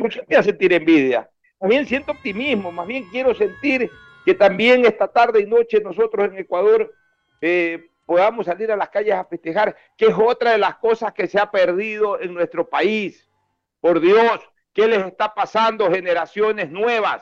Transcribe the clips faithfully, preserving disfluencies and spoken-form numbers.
¿Por qué me hace sentir envidia? Más bien siento optimismo, más bien quiero sentir que también esta tarde y noche nosotros en Ecuador eh, podamos salir a las calles a festejar, que es otra de las cosas que se ha perdido en nuestro país. Por Dios, ¿qué les está pasando? Generaciones nuevas,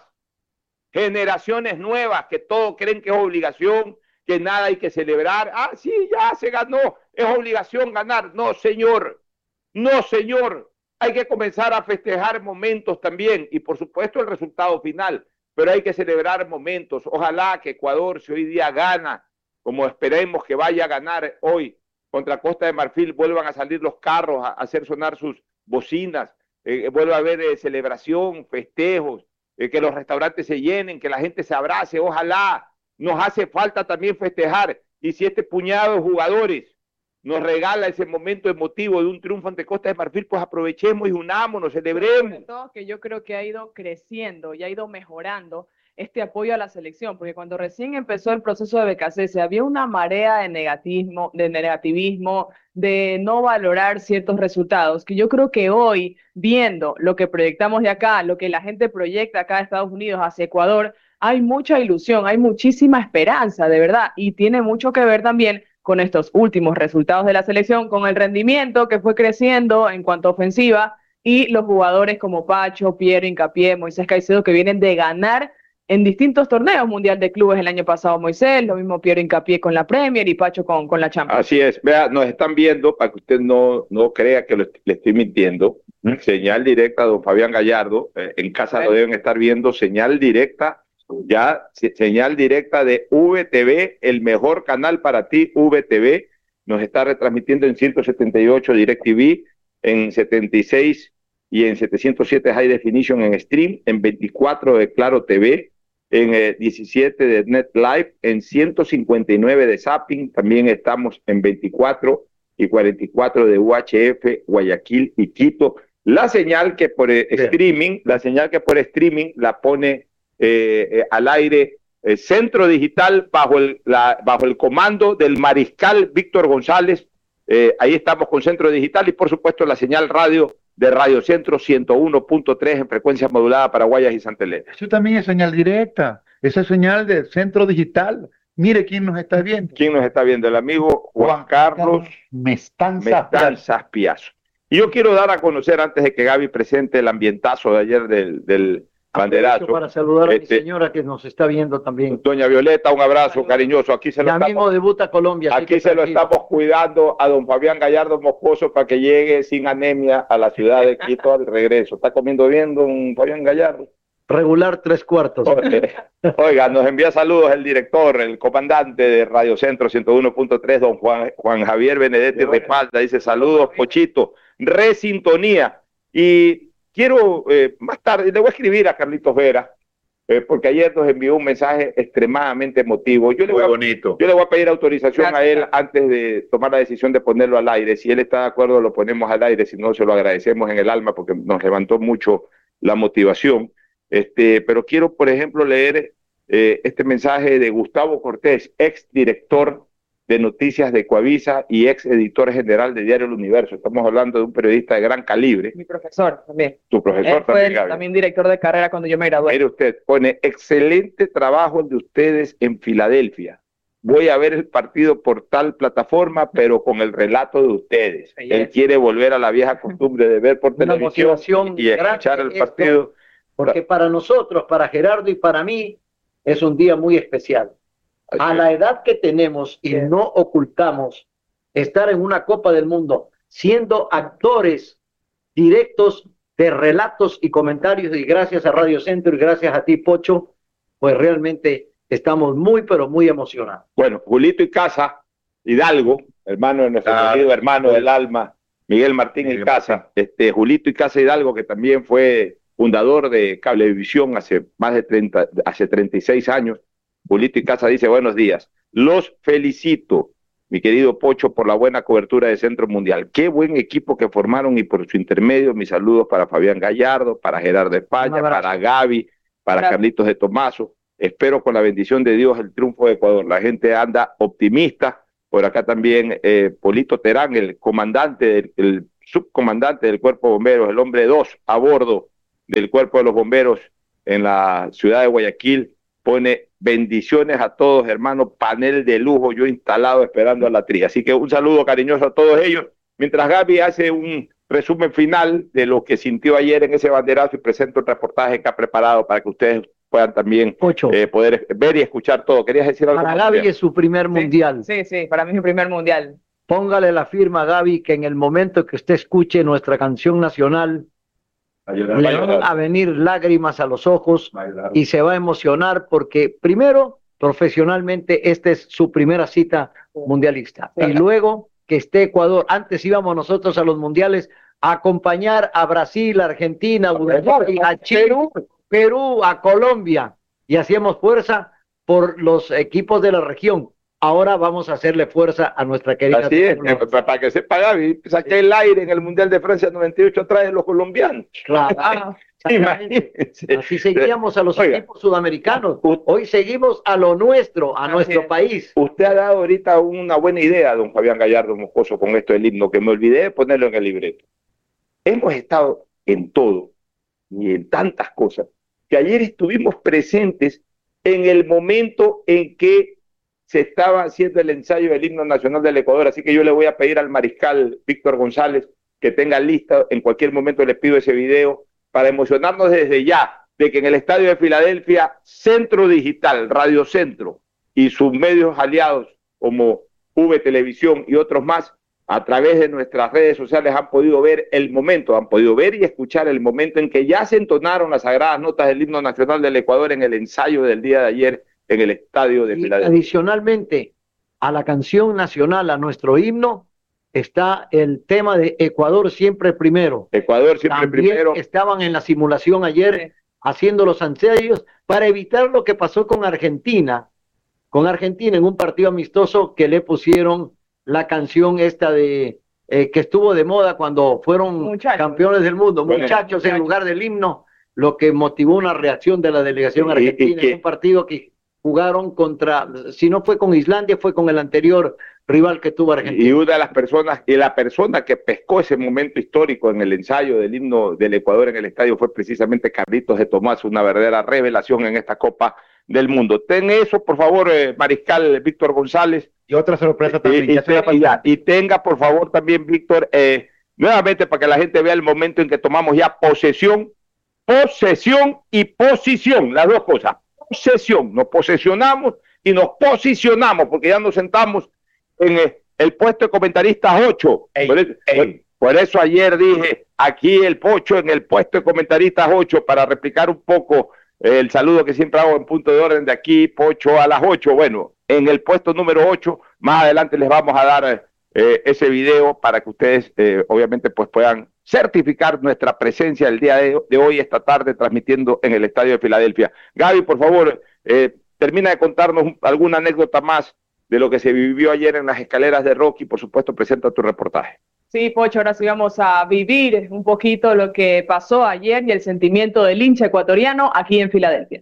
generaciones nuevas que todo creen que es obligación, que nada hay que celebrar. Ah, sí, ya se ganó, es obligación ganar. No, señor, no, señor. Hay que comenzar a festejar momentos también y por supuesto el resultado final, pero hay que celebrar momentos. Ojalá que Ecuador, si hoy día gana, como esperemos que vaya a ganar hoy contra Costa de Marfil, vuelvan a salir los carros a hacer sonar sus bocinas, eh, vuelva a haber eh, celebración, festejos, eh, que los restaurantes se llenen, que la gente se abrace. Ojalá, nos hace falta también festejar, y si este puñado de jugadores nos regala ese momento emotivo de un triunfo ante Costa de Marfil, pues aprovechemos y unámonos, celebremos. Sobre todo que yo creo que ha ido creciendo y ha ido mejorando este apoyo a la selección, porque cuando recién empezó el proceso de B K C S había una marea de negativismo, de negativismo, de no valorar ciertos resultados, que yo creo que hoy, viendo lo que proyectamos de acá, lo que la gente proyecta acá de Estados Unidos hacia Ecuador, hay mucha ilusión, hay muchísima esperanza, de verdad, y tiene mucho que ver también con estos últimos resultados de la selección, con el rendimiento que fue creciendo en cuanto a ofensiva, y los jugadores como Pacho, Piero Hincapié, Moisés Caicedo, que vienen de ganar en distintos torneos mundial de clubes el año pasado. Moisés, lo mismo Piero Hincapié con la Premier y Pacho con, con la Champions. Así es, vea, nos están viendo, para que usted no, no crea que lo, le estoy mintiendo, ¿Mm? Señal directa a don Fabián Gallardo, eh, en casa lo deben estar viendo, señal directa, ya, se, señal directa de V T V, el mejor canal para ti, V T V, nos está retransmitiendo en ciento setenta y ocho DirecTV, en setenta y seis y en setecientos siete High Definition en stream, en veinticuatro de Claro T V, en eh, diecisiete de Net Live, en ciento cincuenta y nueve de Zapping, también estamos en veinticuatro y cuarenta y cuatro de U H F, Guayaquil y Quito. La señal que por eh, streaming, la señal que por streaming la pone eh, eh, al aire eh, Centro Digital bajo el, la, bajo el comando del mariscal Víctor González. Eh, ahí estamos con Centro Digital y por supuesto la señal radio de Radio Centro ciento uno punto tres en frecuencia modulada para Guayas y Santa Elena. Eso también es señal directa, esa es señal de Centro Digital. Mire quién nos está viendo. ¿Quién nos está viendo? El amigo Juan, Juan Carlos Mestanzas Piazzo. Y yo quiero dar a conocer, antes de que Gaby presente el ambientazo de ayer del, del banderazo. Para saludar este, a mi señora que nos está viendo también. Doña Violeta, un abrazo cariñoso. Aquí se lo ya estamos, mismo debuta Colombia. Aquí se lo estamos cuidando a don Fabián Gallardo Moscoso para que llegue sin anemia a la ciudad de Quito al regreso. ¿Está comiendo bien don Fabián Gallardo? Regular tres cuartos. Oiga, nos envía saludos el director, el comandante de Radio Centro ciento uno punto tres, don Juan, Juan Javier Benedetti Ripalda. Dice saludos, Pochito, resintonía. Y quiero, eh, más tarde, le voy a escribir a Carlitos Vera, eh, porque ayer nos envió un mensaje extremadamente emotivo. Yo le Muy voy a, bonito. Yo le voy a pedir autorización Gracias. a él antes de tomar la decisión de ponerlo al aire. Si él está de acuerdo, lo ponemos al aire. Si no, se lo agradecemos en el alma porque nos levantó mucho la motivación. Este, pero quiero, por ejemplo, leer eh, este mensaje de Gustavo Cortés, ex director de Noticias de Coavisa y ex editor general de Diario El Universo. Estamos hablando de un periodista de gran calibre. Mi profesor también. Tu profesor Él fue también, el, también director de carrera cuando yo me gradué. Mire usted, pone excelente trabajo el de ustedes en Filadelfia. Voy a ver el partido por tal plataforma, pero con el relato de ustedes. Sí, Él es. quiere volver a la vieja costumbre de ver por Una televisión motivación y escuchar el partido. Esto, porque para nosotros, para Gerardo y para mí, es un día muy especial. Así a es. La edad que tenemos y no ocultamos estar en una Copa del Mundo, siendo actores directos de relatos y comentarios, y gracias a Radio Centro y gracias a ti, Pocho, pues realmente estamos muy, pero muy emocionados. Bueno, Julito Icaza, Hidalgo, hermano de nuestro ah, querido hermano del alma, Miguel Martín Miguel Icaza, Martín. Este, Julito Icaza Hidalgo, que también fue fundador de Cablevisión hace más de treinta, hace treinta y seis años. Julito Icaza dice, buenos días, los felicito, mi querido Pocho, por la buena cobertura de Centro Mundial. Qué buen equipo que formaron y por su intermedio, mis saludos para Fabián Gallardo, para Gerardo España, para Gaby, para Gracias. Carlitos de Tomaso. Espero con la bendición de Dios el triunfo de Ecuador. La gente anda optimista. Por acá también eh, Polito Terán, el comandante, del, el subcomandante del Cuerpo de Bomberos, el hombre dos a bordo del Cuerpo de los Bomberos en la ciudad de Guayaquil pone bendiciones a todos, hermano, panel de lujo, yo instalado esperando a la tría. Así que un saludo cariñoso a todos ellos. Mientras Gaby hace un resumen final de lo que sintió ayer en ese banderazo y presenta un reportaje que ha preparado para que ustedes puedan también eh, poder ver y escuchar todo. ¿Querías decir algo? Para Gaby es su primer mundial. Sí, sí, para mí es mi primer mundial. Póngale la firma a Gaby que en el momento que usted escuche nuestra canción nacional, llorar, le van a venir lágrimas a los ojos y se va a emocionar porque primero, profesionalmente, esta es su primera cita mundialista. Y luego que esté Ecuador, antes íbamos nosotros a los mundiales a acompañar a Brasil, a Argentina, a Uruguay, a Chile, Perú, a Colombia y hacíamos fuerza por los equipos de la región. Ahora vamos a hacerle fuerza a nuestra querida. Así es, para que sepa Gaby, saqué el aire en el Mundial de Francia noventa y ocho atrás de los colombianos. Claro. Ah, así seguíamos a los Oiga, equipos sudamericanos. Hoy seguimos a lo nuestro, a nuestro es. país. Usted ha dado ahorita una buena idea, don Fabián Gallardo Moscoso, con esto del himno, que me olvidé de ponerlo en el libreto. Hemos estado en todo y en tantas cosas, que ayer estuvimos presentes en el momento en que se estaba haciendo el ensayo del himno nacional del Ecuador, así que yo le voy a pedir al mariscal Víctor González que tenga lista, en cualquier momento les pido ese video, para emocionarnos desde ya, de que en el estadio de Filadelfia, Centro Digital, Radio Centro y sus medios aliados como V Televisión y otros más, a través de nuestras redes sociales han podido ver el momento, han podido ver y escuchar el momento en que ya se entonaron las sagradas notas del himno nacional del Ecuador en el ensayo del día de ayer en el estadio de Filadelfia. Adicionalmente a la canción nacional, a nuestro himno, está el tema de Ecuador siempre primero. Ecuador siempre También primero. Estaban en la simulación ayer sí. haciendo los ensayos para evitar lo que pasó con Argentina, con Argentina en un partido amistoso que le pusieron la canción esta de eh, que estuvo de moda cuando fueron muchachos. campeones del mundo, bueno, muchachos, muchachos en lugar del himno, lo que motivó una reacción de la delegación argentina en un partido que jugaron contra, si no fue con Islandia, fue con el anterior rival que tuvo Argentina. Y una de las personas, y la persona que pescó ese momento histórico en el ensayo del himno del Ecuador en el estadio fue precisamente Carlitos de Tomás, una verdadera revelación en esta Copa del Mundo. Ten eso, por favor, eh, mariscal Víctor González. Y otra sorpresa también. Y, y, te, y, ya, y tenga, por favor, también, Víctor, eh, nuevamente para que la gente vea el momento en que tomamos ya posesión, posesión y posición, las dos cosas. Posesión, nos posesionamos y nos posicionamos, porque ya nos sentamos en el, el puesto de comentaristas ocho. Ey, por, eso, ey. por eso ayer dije, aquí el Pocho en el puesto de comentaristas ocho, para replicar un poco eh, el saludo que siempre hago en punto de orden de aquí, Pocho a las ocho. Bueno, en el puesto número ocho, más adelante les vamos a dar eh, ese video para que ustedes eh, obviamente pues puedan certificar nuestra presencia el día de, de hoy, esta tarde, transmitiendo en el estadio de Filadelfia. Gaby, por favor, eh, termina de contarnos alguna anécdota más de lo que se vivió ayer en las escaleras de Rocky. Por supuesto, presenta tu reportaje. Sí, Pocho, ahora sí vamos a vivir un poquito lo que pasó ayer y el sentimiento del hincha ecuatoriano aquí en Filadelfia.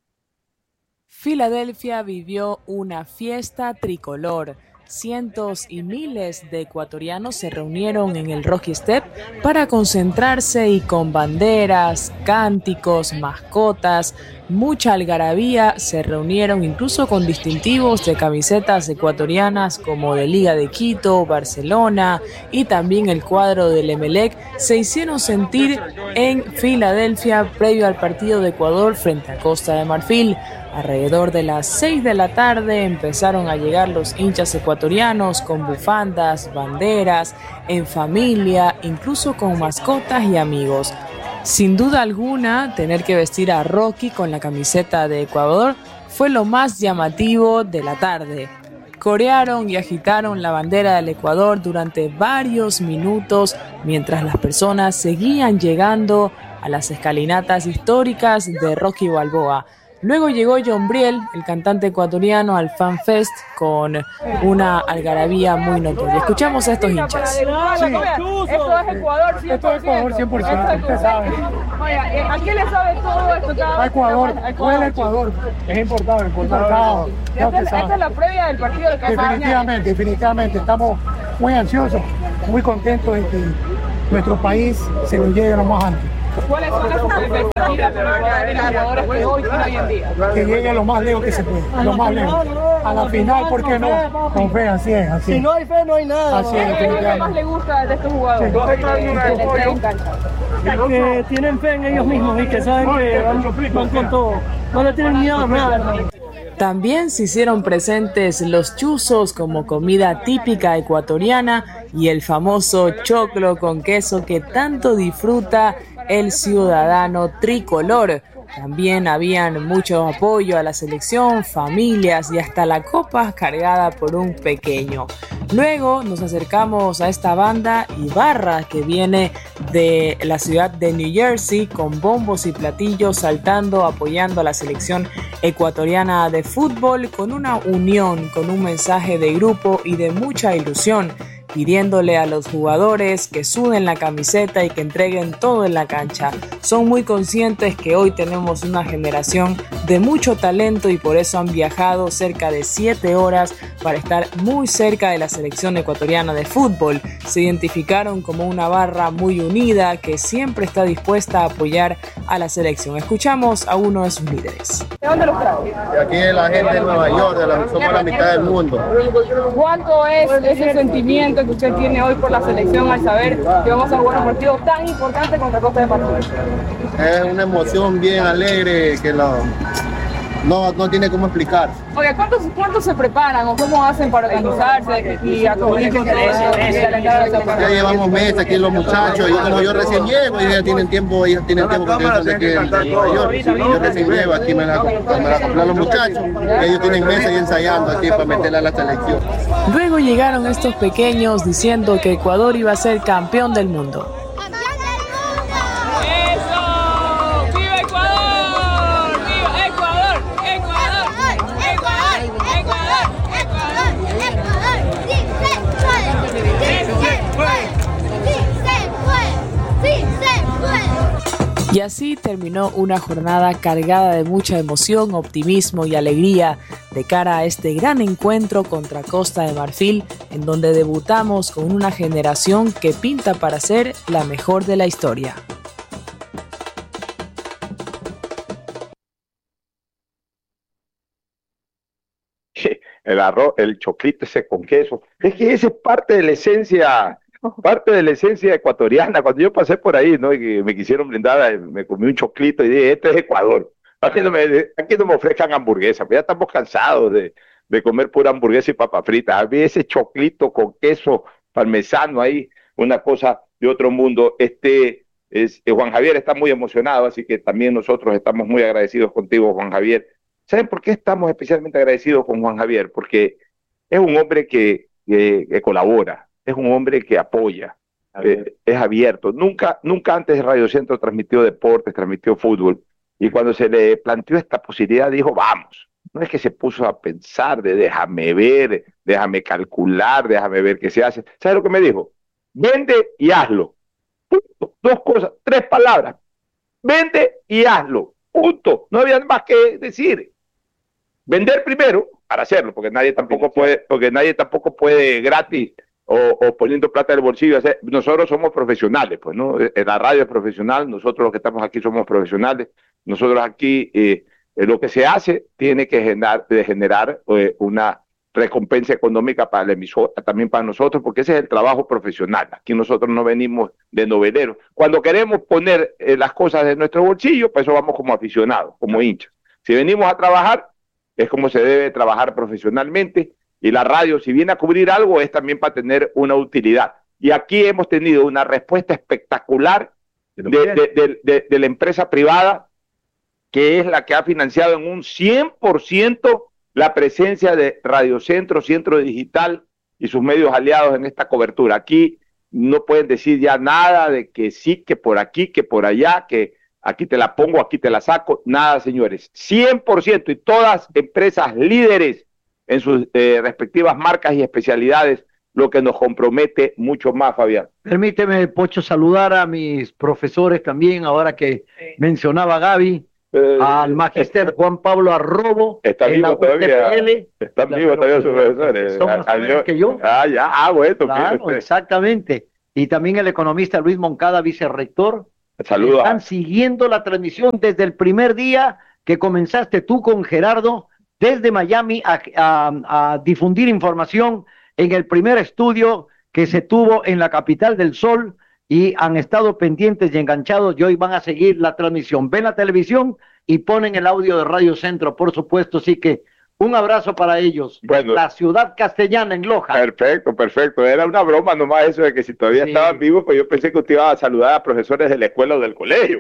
Filadelfia vivió una fiesta tricolor. Cientos y miles de ecuatorianos se reunieron en el Rocky Step para concentrarse y con banderas, cánticos, mascotas, mucha algarabía, se reunieron incluso con distintivos de camisetas ecuatorianas como de Liga de Quito, Barcelona y también el cuadro del Emelec se hicieron sentir en Filadelfia previo al partido de Ecuador frente a Costa de Marfil. Alrededor de las seis de la tarde empezaron a llegar los hinchas ecuatorianos con bufandas, banderas, en familia, incluso con mascotas y amigos. Sin duda alguna, tener que vestir a Rocky con la camiseta de Ecuador fue lo más llamativo de la tarde. Corearon y agitaron la bandera del Ecuador durante varios minutos mientras las personas seguían llegando a las escalinatas históricas de Rocky Balboa. Luego llegó John Briel, el cantante ecuatoriano, al Fan Fest con una algarabía muy notoria. Escuchamos a estos hinchas. Sí. Esto es Ecuador cien por ciento. Esto es Ecuador cien por ciento, usted sabe. Oiga, ¿a qué le sabe todo esto? A Ecuador, huele Ecuador. Es importado, importado. Ya usted sabe. Esta es la previa del partido de Casa. Definitivamente, definitivamente. Estamos muy ansiosos, muy contentos de que nuestro país se lo lleve lo más alto. ¿Cuáles son las expectativas de los jugadores que hoy tienen hoy en día? Que llegue lo más lejos que se puede, lo más lejos. A la final, ¿por qué no? Con fe, así es, así es. Si no hay fe, no hay nada. Así es, ¿Qué es lo que más le gusta de estos jugadores? Que tienen fe en ellos mismos y que saben que van, van con todo. No le tienen miedo a nada, hermano. También se hicieron presentes los chuzos como comida típica ecuatoriana y el famoso choclo con queso que tanto disfruta el ciudadano tricolor. También habían mucho apoyo a la selección, familias y hasta la copa cargada por un pequeño. Luego nos acercamos a esta banda Ibarra que viene de la ciudad de New Jersey con bombos y platillos saltando, apoyando a la selección ecuatoriana de fútbol con una unión, con un mensaje de grupo y de mucha ilusión, pidiéndole a los jugadores que suden la camiseta y que entreguen todo en la cancha. Son muy conscientes que hoy tenemos una generación de mucho talento y por eso han viajado cerca de siete horas para estar muy cerca de la selección ecuatoriana de fútbol. Se identificaron como una barra muy unida que siempre está dispuesta a apoyar a la selección. Escuchamos a uno de sus líderes. ¿De dónde los trajo? Aquí es la gente de Nueva York, de la, somos la mitad del mundo. ¿Cuánto es ese sentimiento que usted tiene hoy por la selección al saber que vamos a jugar un partido tan importante contra Costa de Marfil? Es una emoción bien alegre que lo, no, no tiene cómo explicar. Oye, ¿cuántos, ¿cuántos se preparan o cómo hacen para organizarse y acudir con Ya llevamos meses aquí los muchachos, yo como yo recién llego y ya tienen tiempo, ellos tienen tiempo que están aquí en Nueva York. Yo recién llego, aquí me la, me la compraron los muchachos, ellos tienen meses ahí ensayando aquí para meterla a la selección. Luego llegaron estos pequeños diciendo que Ecuador iba a ser campeón del mundo. Y así terminó una jornada cargada de mucha emoción, optimismo y alegría de cara a este gran encuentro contra Costa de Marfil, en donde debutamos con una generación que pinta para ser la mejor de la historia. El arroz, el choclito ese con queso, es que esa es parte de la esencia. Parte de la esencia ecuatoriana. Cuando yo pasé por ahí, ¿no? Y que me quisieron brindar, me comí un choclito y dije, este es Ecuador. Aquí no me, aquí no me ofrezcan hamburguesas, pues ya estamos cansados de, de comer pura hamburguesa y papa frita. A mí ese choclito con queso parmesano ahí, una cosa de otro mundo. Este es, eh, Juan Javier está muy emocionado, así que también nosotros estamos muy agradecidos contigo, Juan Javier. ¿Saben por qué estamos especialmente agradecidos con Juan Javier? Porque es un hombre que, que, que colabora. Es un hombre que apoya, eh, es abierto. Nunca, nunca antes Radio Centro transmitió deportes, transmitió fútbol. Y cuando se le planteó esta posibilidad, dijo, vamos. No es que se puso a pensar de déjame ver, déjame calcular, déjame ver qué se hace. ¿Sabes lo que me dijo? Vende y hazlo. Punto. Dos cosas, tres palabras. Vende y hazlo. Punto. No había más que decir. Vender primero para hacerlo, porque nadie tampoco puede, porque nadie tampoco puede gratis. O, o poniendo plata del bolsillo. Nosotros somos profesionales, pues, ¿no? La radio es profesional, nosotros los que estamos aquí somos profesionales. Nosotros aquí, eh, eh, lo que se hace tiene que generar, de generar eh, una recompensa económica para la emisora, también para nosotros, porque ese es el trabajo profesional. Aquí nosotros no venimos de noveleros. Cuando queremos poner eh, las cosas de nuestro bolsillo, pues eso vamos como aficionados, como hinchas. Si venimos a trabajar, es como se debe trabajar profesionalmente. Y la radio, si viene a cubrir algo, es también para tener una utilidad. Y aquí hemos tenido una respuesta espectacular de, de, de, de, de la empresa privada, que es la que ha financiado en un cien por ciento la presencia de Radio Centro, Centro Digital y sus medios aliados en esta cobertura. Aquí no pueden decir ya nada de que sí, que por aquí, que por allá, que aquí te la pongo, aquí te la saco. Nada, señores. cien por ciento y todas empresas líderes en sus eh, respectivas marcas y especialidades, lo que nos compromete mucho más, Fabián. Permíteme, Pocho, saludar a mis profesores también, ahora que sí. mencionaba Gaby, eh, al magister Juan Pablo Arrobo. Está vivo todavía. Están vivos todavía sus profesores. Son más jóvenes que yo. Ah, ya, ah, bueno. Claro, exactamente. Y también el economista Luis Moncada, vicerrector Saludos. Están siguiendo la transmisión desde el primer día que comenzaste tú con Gerardo, desde Miami, a, a, a difundir información en el primer estudio que se tuvo en la capital del sol, y han estado pendientes y enganchados, y hoy van a seguir la transmisión. Ven la televisión y ponen el audio de Radio Centro, por supuesto, así que un abrazo para ellos. Bueno, la ciudad castellana en Loja. Perfecto, perfecto. Era una broma nomás eso de que si todavía sí. estaban vivos, pues yo pensé que usted iba a saludar a profesores de la escuela o del colegio.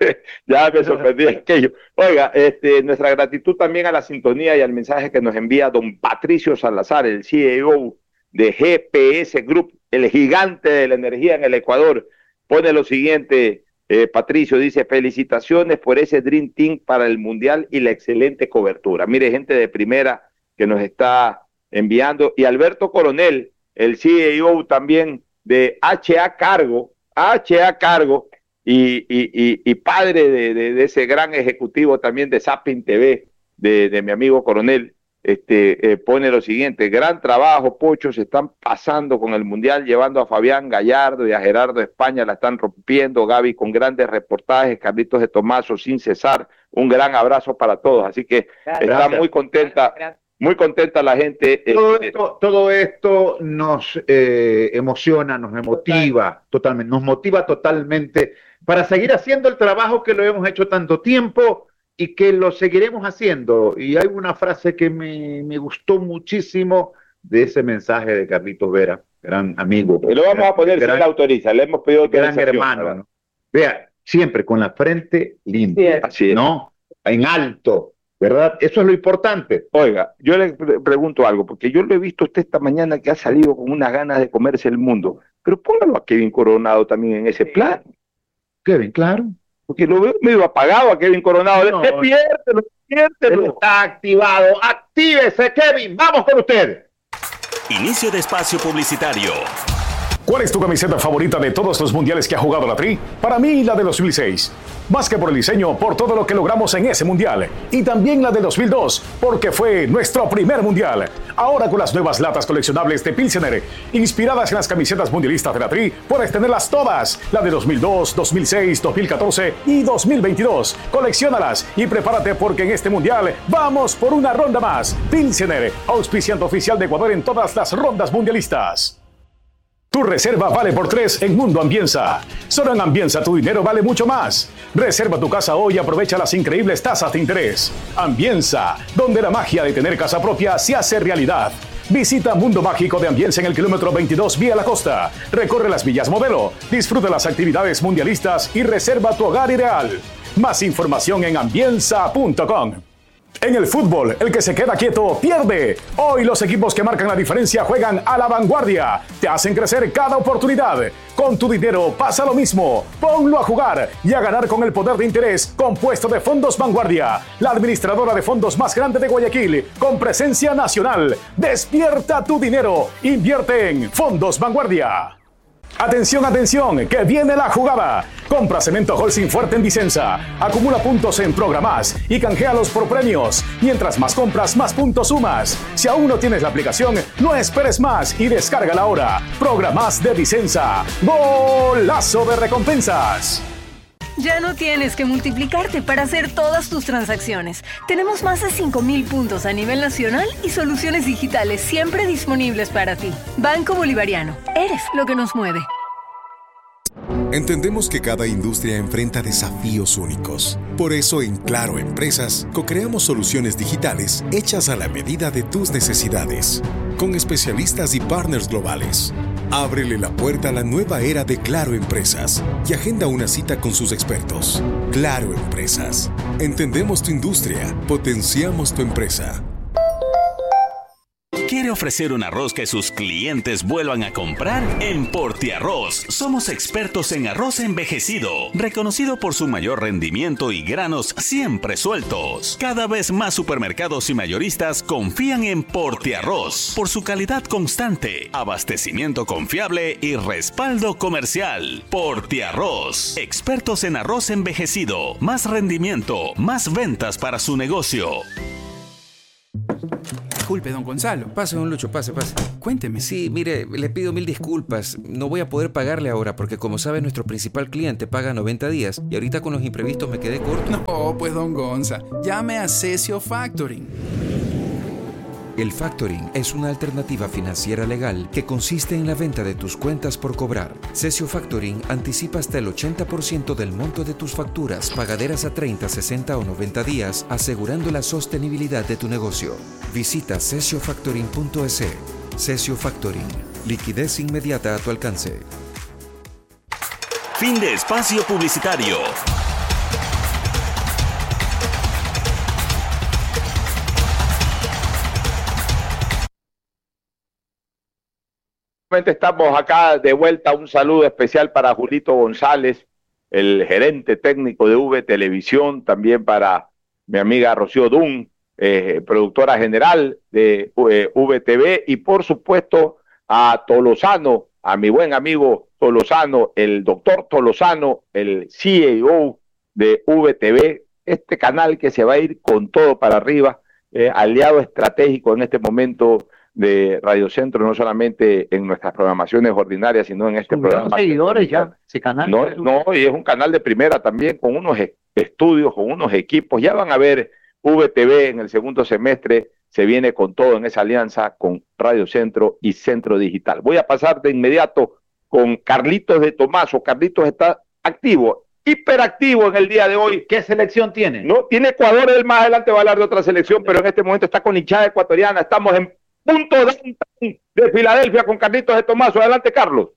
Ya me sorprendí aquello. Oiga, este, nuestra gratitud también a la sintonía y al mensaje que nos envía don Patricio Salazar, el C E O de G P S Group, el gigante de la energía en el Ecuador. Pone lo siguiente, eh, Patricio, dice: felicitaciones por ese Dream Team para el Mundial y la excelente cobertura. Mire, gente de primera que nos está enviando. Y Alberto Coronel, el C E O también de H A Cargo, H A Cargo, y, y, y, y padre de, de, de ese gran ejecutivo también de Zapping T V, de, de mi amigo Coronel. Este, eh, pone lo siguiente: gran trabajo, Pocho, se están pasando con el Mundial, llevando a Fabián Gallardo y a Gerardo España, la están rompiendo, Gaby con grandes reportajes, Carlitos de Tomaso sin cesar, un gran abrazo para todos, así que gracias. Está muy contenta, gracias. Muy contenta la gente. Todo, este, esto, todo esto nos eh, emociona, nos motiva totalmente, nos motiva totalmente para seguir haciendo el trabajo que lo hemos hecho tanto tiempo y que lo seguiremos haciendo. Y hay una frase que me, me gustó muchísimo de ese mensaje de Carlitos Vera, gran amigo. Y lo vamos gran, a poner gran, si él autoriza, le hemos pedido gran hermano, ¿no? Vea, siempre con la frente limpia, así es. ¿no? En alto, ¿verdad? Eso es lo importante. Oiga, yo le pre pregunto algo, porque yo lo he visto usted esta mañana que ha salido con unas ganas de comerse el mundo, pero póngalo a Kevin Coronado también en ese plan. Kevin, claro. Porque lo veo medio apagado a Kevin Coronado. No, despiértelo, despiértelo. Está activado. Actívese, Kevin. Vamos con usted. Inicio de espacio publicitario. ¿Cuál es tu camiseta favorita de todos los mundiales que ha jugado la Tri? Para mí, la de dos mil seis. Más que por el diseño, por todo lo que logramos en ese mundial. Y también la de dos mil dos, porque fue nuestro primer mundial. Ahora con las nuevas latas coleccionables de Pilsener, inspiradas en las camisetas mundialistas de la Tri, puedes tenerlas todas. La de dos mil dos, dos mil seis, dos mil catorce y dos mil veintidós. Colecciónalas y prepárate porque en este mundial vamos por una ronda más. Pilsener, auspiciante oficial de Ecuador en todas las rondas mundialistas. Tu reserva vale por tres en Mundo Ambienza. Solo en Ambienza tu dinero vale mucho más. Reserva tu casa hoy y aprovecha las increíbles tasas de interés. Ambienza, donde la magia de tener casa propia se hace realidad. Visita Mundo Mágico de Ambienza en el kilómetro veintidós vía la costa. Recorre las villas modelo, disfruta las actividades mundialistas y reserva tu hogar ideal. Más información en ambienza punto com. En el fútbol, el que se queda quieto pierde. Hoy los equipos que marcan la diferencia juegan a la vanguardia. Te hacen crecer cada oportunidad. Con tu dinero pasa lo mismo. Ponlo a jugar y a ganar con el poder de interés compuesto de Fondos Vanguardia, la administradora de fondos más grande de Guayaquil, con presencia nacional. Despierta tu dinero. Invierte en Fondos Vanguardia. Atención, atención, que viene la jugada. Compra cemento Holcim fuerte en Disensa, acumula puntos en Programás y canjealos por premios. Mientras más compras, más puntos sumas. Si aún no tienes la aplicación, no esperes más y descárgala ahora. Programás de Disensa. ¡Golazo de recompensas! Ya no tienes que multiplicarte para hacer todas tus transacciones. Tenemos más de cinco mil puntos a nivel nacional y soluciones digitales siempre disponibles para ti. Banco Bolivariano. Eres lo que nos mueve. Entendemos que cada industria enfrenta desafíos únicos. Por eso en Claro Empresas co-creamos soluciones digitales hechas a la medida de tus necesidades, con especialistas y partners globales. Ábrele la puerta a la nueva era de Claro Empresas y agenda una cita con sus expertos. Claro Empresas. Entendemos tu industria, potenciamos tu empresa. ¿Quiere ofrecer un arroz que sus clientes vuelvan a comprar? En Portiarroz somos expertos en arroz envejecido, reconocido por su mayor rendimiento y granos siempre sueltos. Cada vez más supermercados y mayoristas confían en Portiarroz por su calidad constante, abastecimiento confiable y respaldo comercial. Portiarroz, expertos en arroz envejecido, más rendimiento, más ventas para su negocio. Disculpe, don Gonzalo. Pase, don Lucho, pase, pase. Cuénteme. Sí, mire, le pido mil disculpas. No voy a poder pagarle ahora porque, como sabe, nuestro principal cliente paga noventa días y ahorita con los imprevistos me quedé corto. No, pues, don Gonza, llame a Cesio Factoring. El factoring es una alternativa financiera legal que consiste en la venta de tus cuentas por cobrar. Cesio Factoring anticipa hasta el ochenta por ciento del monto de tus facturas pagaderas a treinta, sesenta o noventa días, asegurando la sostenibilidad de tu negocio. Visita cesio factoring punto es. Cesio Factoring. Liquidez inmediata a tu alcance. Fin de espacio publicitario. Estamos acá de vuelta. Un saludo especial para Julito González, el gerente técnico de V Televisión, también para mi amiga Rocío Dun, eh, productora general de eh, V T V, y por supuesto a Tolosano, a mi buen amigo Tolosano, el doctor Tolosano, el C E O de V T V, este canal que se va a ir con todo para arriba, eh, aliado estratégico en este momento de Radio Centro, no solamente en nuestras programaciones ordinarias, sino en este programa. Seguidores ya, ese canal. No, no, y es un canal de primera también, con unos estudios, con unos equipos. Ya van a ver, V T V en el segundo semestre se viene con todo en esa alianza con Radio Centro y Centro Digital. Voy a pasar de inmediato con Carlitos de Tomaso. Carlitos está activo, hiperactivo en el día de hoy. ¿Qué selección tiene? No, tiene Ecuador, él más adelante va a hablar de otra selección, pero en este momento está con hinchada ecuatoriana. Estamos en punto de, de Filadelfia con Carlitos de Tomaso. Adelante, Carlos.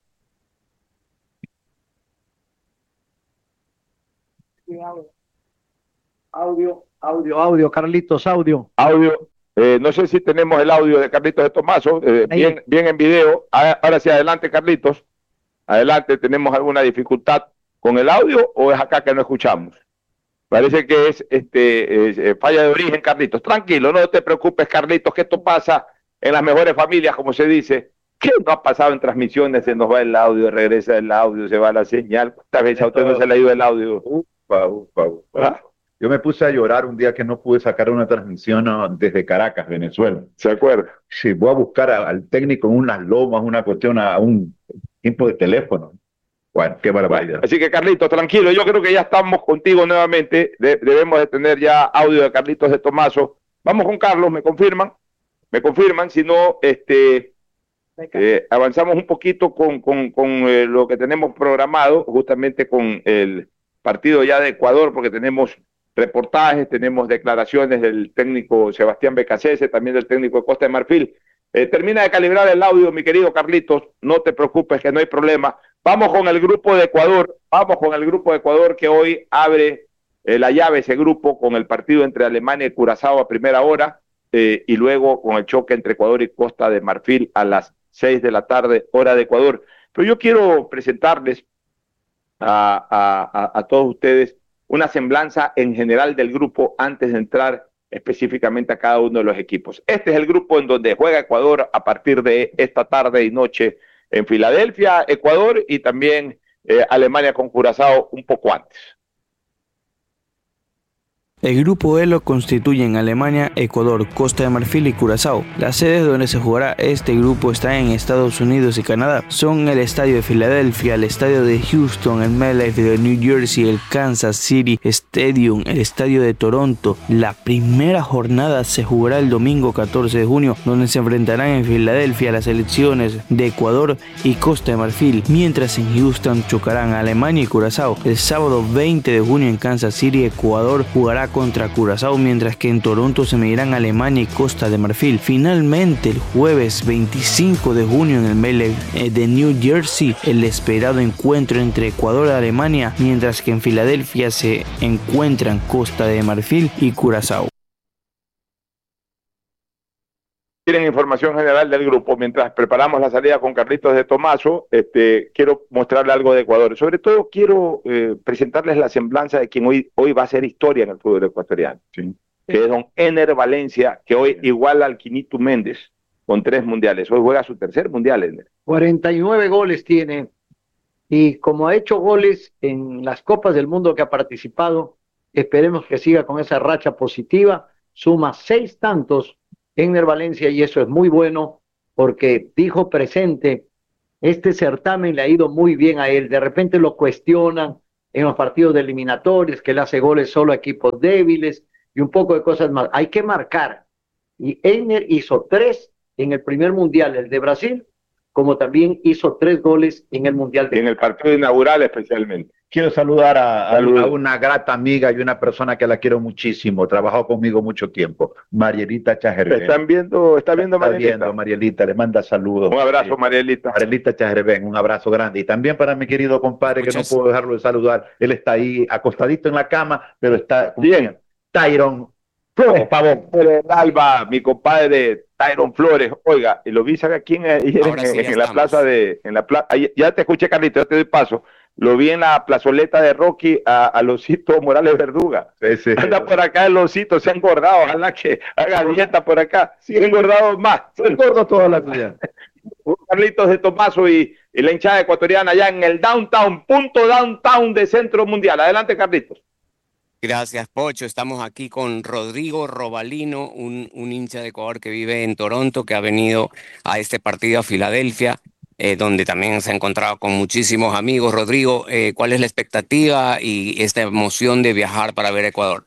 Audio, audio, audio, Carlitos, audio. Audio. Eh, no sé si tenemos el audio de Carlitos de Tomaso, eh, bien, bien en video. Ahora sí, adelante, Carlitos. Adelante, ¿tenemos alguna dificultad con el audio o es acá que no escuchamos? Parece que es este es, eh, falla de origen, Carlitos. Tranquilo, no te preocupes, Carlitos, que esto pasa en las mejores familias, como se dice. ¿Qué no ha pasado en transmisiones? Se nos va el audio, regresa el audio, se va la señal. ¿Cuántas veces a usted no se le ha ido el audio? Ufa, ufa, ufa. ¿Ah? Yo me puse a llorar un día que no pude sacar una transmisión desde Caracas, Venezuela. ¿Se acuerda? Sí, voy a buscar a, al técnico en unas lomas, una cuestión, a un tiempo de teléfono. Bueno, qué barbaridad. Así que, Carlitos, tranquilo, yo creo que ya estamos contigo nuevamente. De, debemos de tener ya audio de Carlitos de Tomaso. Vamos con Carlos, ¿me confirman? Me confirman, si no, este, eh, avanzamos un poquito con, con, con eh, lo que tenemos programado, justamente con el partido ya de Ecuador, porque tenemos reportajes, tenemos declaraciones del técnico Sebastián Becasese, también del técnico de Costa de Marfil. Eh, termina de calibrar el audio, mi querido Carlitos, no te preocupes que no hay problema. Vamos con el grupo de Ecuador, vamos con el grupo de Ecuador que hoy abre eh, la llave, ese grupo, con el partido entre Alemania y Curazao a primera hora. Eh, y luego con el choque entre Ecuador y Costa de Marfil a las seis de la tarde, hora de Ecuador. Pero yo quiero presentarles a, a, a, a todos ustedes una semblanza en general del grupo antes de entrar específicamente a cada uno de los equipos. Este es el grupo en donde juega Ecuador a partir de esta tarde y noche en Filadelfia, Ecuador, y también eh, Alemania con Curazao un poco antes. El grupo E lo constituyen Alemania, Ecuador, Costa de Marfil y Curazao. Las sedes donde se jugará este grupo están en Estados Unidos y Canadá. Son el estadio de Filadelfia, el estadio de Houston, el MetLife de New Jersey, el Kansas City Stadium, el estadio de Toronto. La primera jornada se jugará el domingo catorce de junio, donde se enfrentarán en Filadelfia las selecciones de Ecuador y Costa de Marfil, mientras en Houston chocarán Alemania y Curazao. El sábado veinte de junio en Kansas City, Ecuador jugará contra Curazao, mientras que en Toronto se medirán Alemania y Costa de Marfil. Finalmente, el jueves veinticinco de junio en el MetLife de New Jersey, el esperado encuentro entre Ecuador y Alemania, mientras que en Filadelfia se encuentran Costa de Marfil y Curazao. Tienen información general del grupo. Mientras preparamos la salida con Carlitos de Tomaso, este, quiero mostrarle algo de Ecuador. Sobre todo quiero eh, presentarles la semblanza de quien hoy, hoy va a hacer historia en el fútbol ecuatoriano, ¿sí? Que es don Ener Valencia, que hoy iguala al Quinito Méndez con tres mundiales. Hoy juega su tercer mundial, Ener. cuarenta y nueve goles tiene, y como ha hecho goles en las Copas del Mundo que ha participado, esperemos que siga con esa racha positiva. Suma seis tantos Ener Valencia, y eso es muy bueno porque dijo presente, este certamen le ha ido muy bien a él. De repente lo cuestionan en los partidos de eliminatorios, que él hace goles solo a equipos débiles y un poco de cosas más. Hay que marcar. Y Ener hizo tres en el primer mundial, el de Brasil, como también hizo tres goles en el mundial de en el partido inaugural especialmente. Quiero saludar a, a, a una grata amiga y una persona que la quiero muchísimo, trabajó conmigo mucho tiempo, Marielita Chajerben. ¿Están viendo, está viendo está Marielita? viendo Marielita, le manda saludos. Un abrazo, Marielita. Marielita Chajerben, un abrazo grande. Y también para mi querido compadre, Muchas. que no puedo dejarlo de saludar, él está ahí acostadito en la cama, pero está bien. Tyron Flores, pavón. El Alba, mi compadre Tyron Flores, oiga, y lo vi, ¿sabe quién? Ayer en, sí, en la plaza de, en la plaza, ya te escuché, Carlito, ya te doy paso. Lo vi en la plazoleta de Rocky a, a Losito Morales Verduga. Sí, sí. Anda por acá el Losito, se ha engordado, ojalá que haga dieta por acá. Sí, ha engordado más. Se engordó toda la vida. Carlitos de Tomaso y, y la hinchada ecuatoriana allá en el downtown, punto downtown de Centro Mundial. Adelante, Carlitos. Gracias, Pocho. Estamos aquí con Rodrigo Robalino, un, un hincha de Ecuador que vive en Toronto, que ha venido a este partido a Filadelfia. Eh, donde también se ha encontrado con muchísimos amigos. Rodrigo, eh, ¿cuál es la expectativa y esta emoción de viajar para ver Ecuador?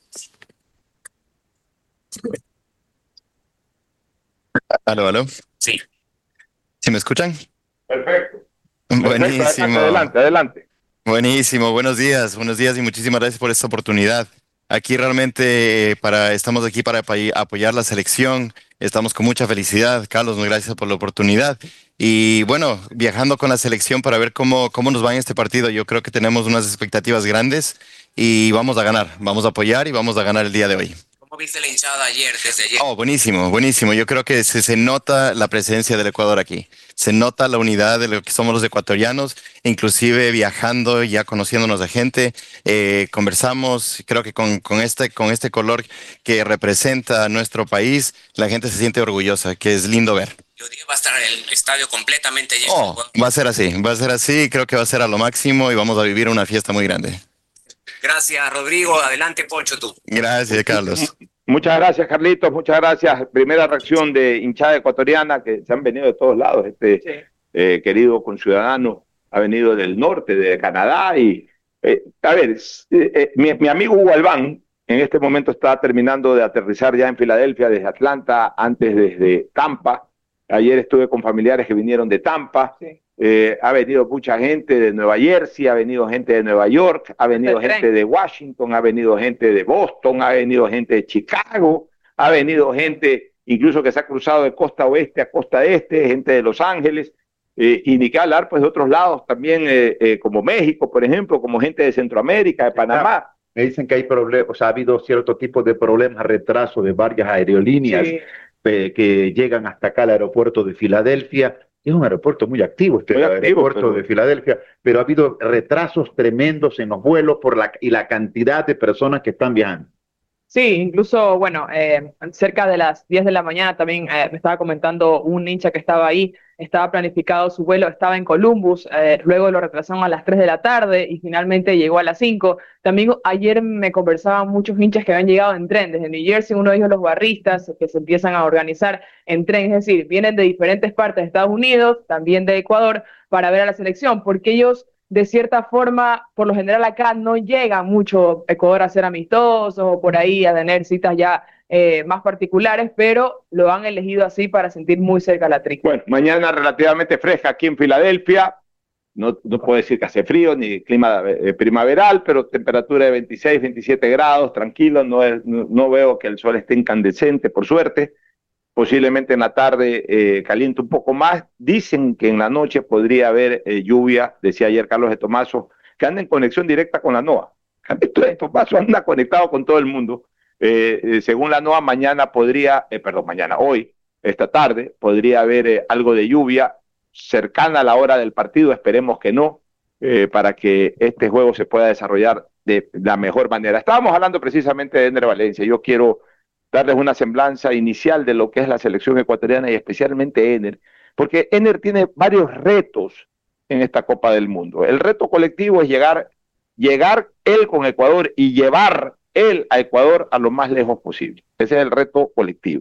Aló, aló. Sí. ¿Sí me escuchan? Perfecto. Buenísimo. Perfecto. Adelante, adelante. Buenísimo, buenos días, buenos días y muchísimas gracias por esta oportunidad. Aquí realmente para, estamos aquí para apoyar la selección, estamos con mucha felicidad. Carlos, gracias por la oportunidad. Y bueno, viajando con la selección para ver cómo, cómo nos va en este partido. Yo creo que tenemos unas expectativas grandes y vamos a ganar, vamos a apoyar y vamos a ganar el día de hoy. ¿Cómo viste la hinchada ayer, desde ayer? Oh, buenísimo, buenísimo. Yo creo que se, se nota la presencia del Ecuador aquí. Se nota la unidad de lo que somos los ecuatorianos, inclusive viajando, ya conociéndonos a gente, eh, conversamos, creo que con, con, este, con este color que representa a nuestro país, la gente se siente orgullosa, que es lindo ver. Yo dije, va a estar el estadio completamente lleno. Oh, va a ser así, va a ser así, creo que va a ser a lo máximo y vamos a vivir una fiesta muy grande. Gracias, Rodrigo. Adelante, Poncho, tú. Gracias, Carlos. Muchas gracias, Carlitos. Muchas gracias. Primera reacción de hinchada ecuatoriana que se han venido de todos lados. Este sí. eh, querido conciudadano ha venido del norte, de Canadá. Y, eh, a ver, eh, eh, mi, mi amigo Hugo Albán en este momento está terminando de aterrizar ya en Filadelfia desde Atlanta, antes desde Tampa. Ayer estuve con familiares que vinieron de Tampa. Sí. Eh, ha venido mucha gente de Nueva Jersey, ha venido gente de Nueva York, ha venido gente de Washington, ha venido gente de Boston, ha venido gente de Chicago, ha venido gente incluso que se ha cruzado de costa oeste a costa este, gente de Los Ángeles, eh, y ni que hablar pues de otros lados también, eh, eh, como México, por ejemplo, como gente de Centroamérica, de Panamá. Me dicen que hay problemas, o sea, ha habido cierto tipo de problemas, retraso de varias aerolíneas sí. eh, que llegan hasta acá al aeropuerto de Filadelfia. Es un aeropuerto muy activo, este muy activo, aeropuerto pero... de Filadelfia, pero ha habido retrasos tremendos en los vuelos por la, y la cantidad de personas que están viajando. Sí, incluso, bueno, eh, cerca de las diez de la mañana también eh, me estaba comentando un hincha que estaba ahí, estaba planificado su vuelo, estaba en Columbus, eh, luego lo retrasaron a las tres de la tarde y finalmente llegó a las cinco. También ayer me conversaban muchos hinchas que habían llegado en tren, desde New Jersey, uno de ellos los barristas, que se empiezan a organizar en tren, es decir, vienen de diferentes partes de Estados Unidos, también de Ecuador, para ver a la selección, porque ellos de cierta forma, por lo general acá no llega mucho Ecuador a ser amistosos o por ahí a tener citas ya eh, más particulares, pero lo han elegido así para sentir muy cerca la tri. Bueno, mañana relativamente fresca aquí en Filadelfia, no, no puedo decir que hace frío ni clima eh, primaveral, pero temperatura de veintiséis, veintisiete grados, tranquilo, no, es, no, no veo que el sol esté incandescente, por suerte. Posiblemente en la tarde eh, caliente un poco más. Dicen que en la noche podría haber eh, lluvia, decía ayer Carlos de Tomaso, que anda en conexión directa con la NOAA. Carlos de Tomaso anda conectado con todo el mundo. Eh, eh, según la NOAA, mañana podría, eh, perdón, mañana, hoy, esta tarde, podría haber eh, algo de lluvia cercana a la hora del partido, esperemos que no, eh, para que este juego se pueda desarrollar de la mejor manera. Estábamos hablando precisamente de Ener Valencia. Yo quiero darles una semblanza inicial de lo que es la selección ecuatoriana y especialmente Ener, porque Ener tiene varios retos en esta Copa del Mundo. El reto colectivo es llegar, llegar él con Ecuador y llevar él a Ecuador a lo más lejos posible. Ese es el reto colectivo.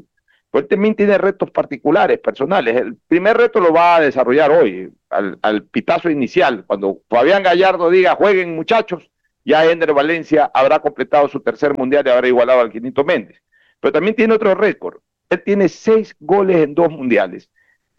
Pues él también tiene retos particulares, personales. El primer reto lo va a desarrollar hoy, al, al pitazo inicial. Cuando Fabián Gallardo diga, jueguen muchachos, ya Ender Valencia habrá completado su tercer mundial y habrá igualado al Quinito Méndez. Pero también tiene otro récord. Él tiene seis goles en dos mundiales.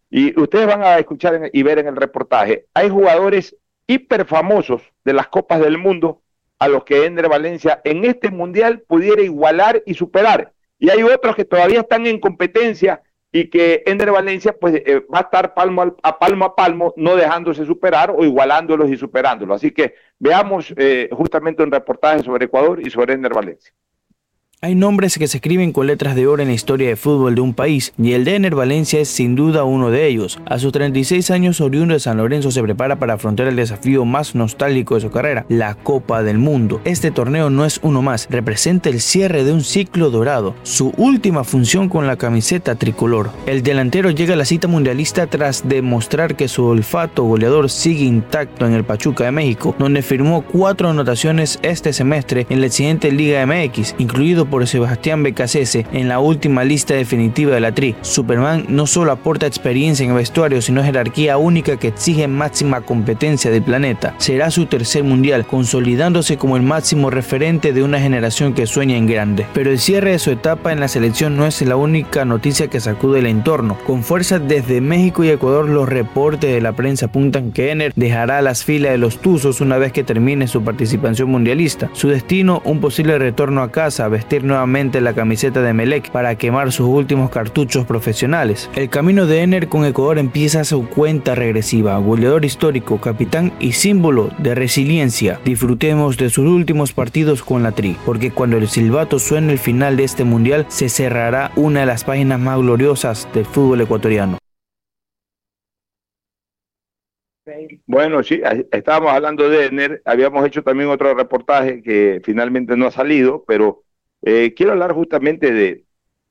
Y ustedes van a escuchar en, y ver en el reportaje, hay jugadores hiperfamosos de las Copas del Mundo a los que Ender Valencia en este mundial pudiera igualar y superar. Y hay otros que todavía están en competencia y que Ender Valencia pues eh, va a estar palmo a, a palmo a palmo, no dejándose superar o igualándolos y superándolos. Así que veamos eh, justamente un reportaje sobre Ecuador y sobre Ender Valencia. Hay nombres que se escriben con letras de oro en la historia de fútbol de un país, y el de Ender Valencia es sin duda uno de ellos. A sus treinta y seis años, oriundo de San Lorenzo se prepara para afrontar el desafío más nostálgico de su carrera, la Copa del Mundo. Este torneo no es uno más, representa el cierre de un ciclo dorado, su última función con la camiseta tricolor. El delantero llega a la cita mundialista tras demostrar que su olfato goleador sigue intacto en el Pachuca de México, donde firmó cuatro anotaciones este semestre en la siguiente Liga M X, incluido por Sebastián Becasese en la última lista definitiva de la Tri. Superman no solo aporta experiencia en el vestuario, sino jerarquía única que exige máxima competencia del planeta. Será su tercer mundial, consolidándose como el máximo referente de una generación que sueña en grande. Pero el cierre de su etapa en la selección no es la única noticia que sacude el entorno. Con fuerza desde México y Ecuador, los reportes de la prensa apuntan que Ender dejará las filas de los Tuzos una vez que termine su participación mundialista. Su destino, un posible retorno a casa, a vestir nuevamente la camiseta de Emelec para quemar sus últimos cartuchos profesionales. El camino de Ender con Ecuador empieza su cuenta regresiva. Goleador histórico, capitán y símbolo de resiliencia. Disfrutemos de sus últimos partidos con la Tri, porque cuando el silbato suene el final de este mundial, se cerrará una de las páginas más gloriosas del fútbol ecuatoriano. Bueno, sí, estábamos hablando de Ender, habíamos hecho también otro reportaje que finalmente no ha salido, pero Eh, quiero hablar justamente de,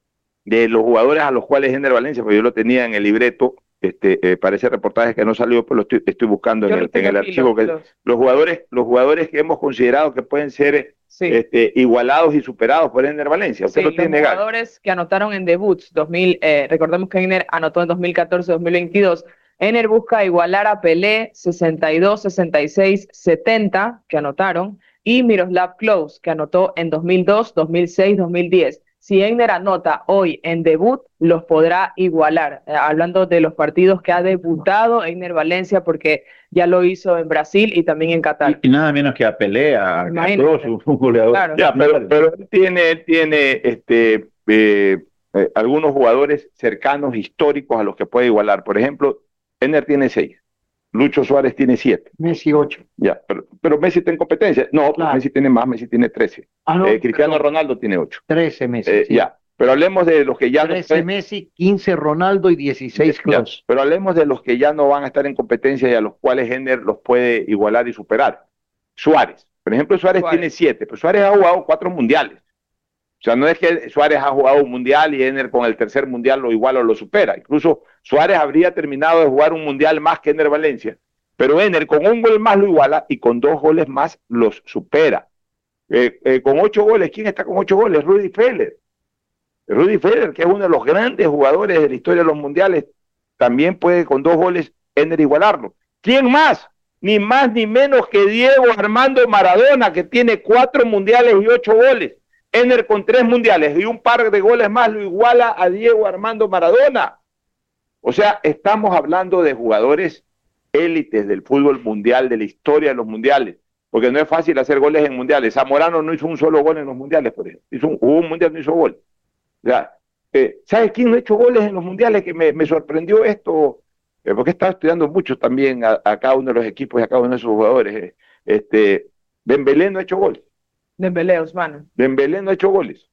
de los jugadores a los cuales Ender Valencia, porque yo lo tenía en el libreto, este, eh, para ese reportaje que no salió, pues lo estoy, estoy buscando en el, en el archivo. Que, los... los jugadores los jugadores que hemos considerado que pueden ser sí. este, igualados y superados por Ender Valencia. Usted sí, lo tiene los jugadores que anotaron en debuts, dos mil, eh, recordemos que Ender anotó en dos mil catorce dos mil veintidós. Ender busca igualar a Pelé, sesenta y dos, sesenta y seis, setenta, que anotaron, y Miroslav Klose, que anotó en dos mil dos, dos mil seis, dos mil diez. Si Ender anota hoy en debut, los podrá igualar. Eh, hablando de los partidos que ha debutado Ender Valencia, porque ya lo hizo en Brasil y también en Qatar. Y, y nada menos que a Pelé, a Klose, un goleador. Claro. Ya, pero, pero él tiene, él tiene este, eh, eh, algunos jugadores cercanos, históricos, a los que puede igualar. Por ejemplo, Ender tiene seis. Lucho Suárez tiene siete. Messi ocho. Ya, pero, pero Messi está en competencia. No, claro. Messi tiene más, Messi tiene trece. Ah, no, eh, Cristiano pero... Ronaldo tiene ocho. trece Messi. Eh, sí. Ya, pero hablemos de los que ya trece no... Messi, quince Ronaldo y dieciséis Klose. Pero hablemos de los que ya no van a estar en competencia y a los cuales Ender los puede igualar y superar. Suárez. Por ejemplo, Suárez, Suárez. tiene siete, pero Suárez ha jugado cuatro mundiales. O sea, no es que Suárez ha jugado un mundial y Ender con el tercer mundial lo iguala o lo supera. Incluso Suárez habría terminado de jugar un mundial más que Ender Valencia. Pero Ender con un gol más lo iguala y con dos goles más los supera. Eh, eh, con ocho goles, ¿quién está con ocho goles? Rudy Feller. Rudy Feller, que es uno de los grandes jugadores de la historia de los mundiales, también puede con dos goles Ender igualarlo. ¿Quién más? Ni más ni menos que Diego Armando Maradona, que tiene cuatro mundiales y ocho goles. Ender con tres mundiales y un par de goles más lo iguala a Diego Armando Maradona. O sea, estamos hablando de jugadores élites del fútbol mundial, de la historia de los mundiales, porque no es fácil hacer goles en mundiales. Zamorano no hizo un solo gol en los mundiales, por ejemplo. Hizo un, hubo un mundial, no hizo gol. O sea, eh, ¿sabes quién no ha hecho goles en los mundiales? Que me, me sorprendió esto, eh, porque estaba estudiando mucho también a, a cada uno de los equipos y a cada uno de esos jugadores. Eh. Este, Dembélé no ha hecho goles. Dembélé, Osmano. Dembélé no ha hecho goles.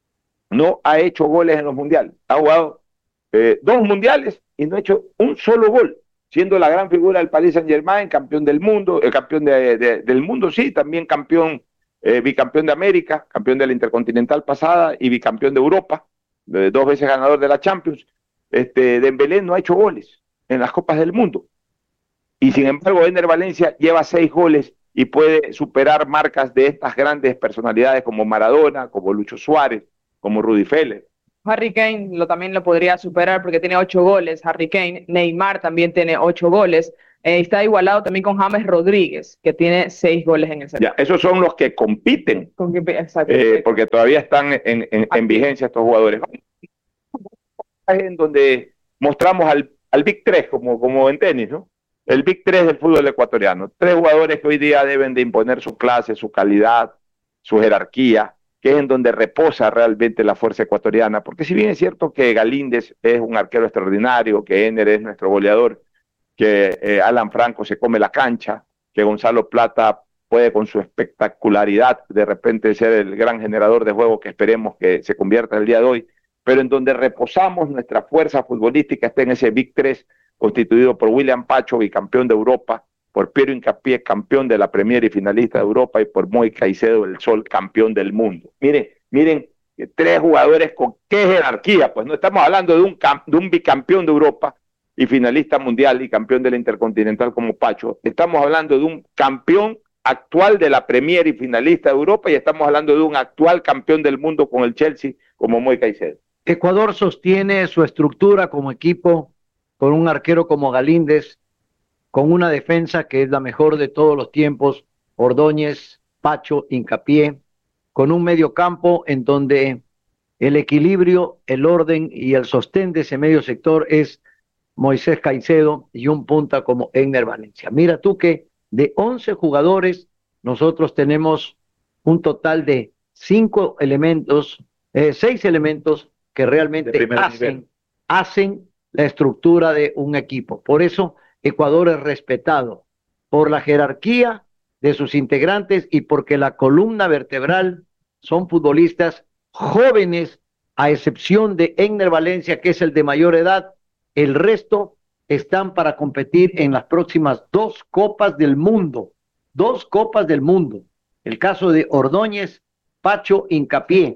No ha hecho goles en los mundiales. Ha jugado eh, dos mundiales y no ha hecho un solo gol, siendo la gran figura del Paris Saint-Germain, campeón del mundo, el eh, campeón de, de, del mundo, sí, también campeón, eh, bicampeón de América, campeón de la Intercontinental pasada y bicampeón de Europa, eh, dos veces ganador de la Champions. Este, Dembélé no ha hecho goles en las Copas del Mundo. Y sin embargo, Ender Valencia lleva seis goles y puede superar marcas de estas grandes personalidades como Maradona, como Lucho Suárez, como Rudy Feller. Harry Kane lo, también lo podría superar porque tiene ocho goles. Harry Kane, Neymar también tiene ocho goles. Eh, está igualado también con James Rodríguez, que tiene seis goles en el Ya, esos son los que compiten, Con que- exacto. eh, porque todavía están en, en, en vigencia estos jugadores. En donde mostramos al, al Big Tres, como, como en tenis, ¿no? El Big Tres del fútbol ecuatoriano. Tres jugadores que hoy día deben de imponer su clase, su calidad, su jerarquía, que es en donde reposa realmente la fuerza ecuatoriana. Porque si bien es cierto que Galíndez es un arquero extraordinario, que Ener es nuestro goleador, que eh, Alan Franco se come la cancha, que Gonzalo Plata puede con su espectacularidad de repente ser el gran generador de juego que esperemos que se convierta el día de hoy, pero en donde reposamos nuestra fuerza futbolística está en ese Big Tres constituido por William Pacho, bicampeón de Europa, por Piero Hincapié, campeón de la Premier y finalista de Europa, y por Moy Caicedo, el Sol, campeón del mundo. Miren, miren, tres jugadores con qué jerarquía, pues no estamos hablando de un, de un bicampeón de Europa y finalista mundial y campeón de la Intercontinental como Pacho, estamos hablando de un campeón actual de la Premier y finalista de Europa, y estamos hablando de un actual campeón del mundo con el Chelsea como Moy Caicedo. Ecuador sostiene su estructura como equipo con un arquero como Galíndez, con una defensa que es la mejor de todos los tiempos, Ordóñez, Pacho, Hincapié, con un medio campo en donde el equilibrio, el orden y el sostén de ese medio sector es Moisés Caicedo y un punta como Egner Valencia. Mira tú que de once jugadores nosotros tenemos un total de cinco elementos, eh, seis elementos que realmente hacen, hacen la estructura de un equipo. Por eso Ecuador es respetado por la jerarquía de sus integrantes y porque la columna vertebral son futbolistas jóvenes, a excepción de Egner Valencia, que es el de mayor edad. El resto están para competir en las próximas dos Copas del Mundo. Dos Copas del Mundo. El caso de Ordóñez, Pacho, Hincapié,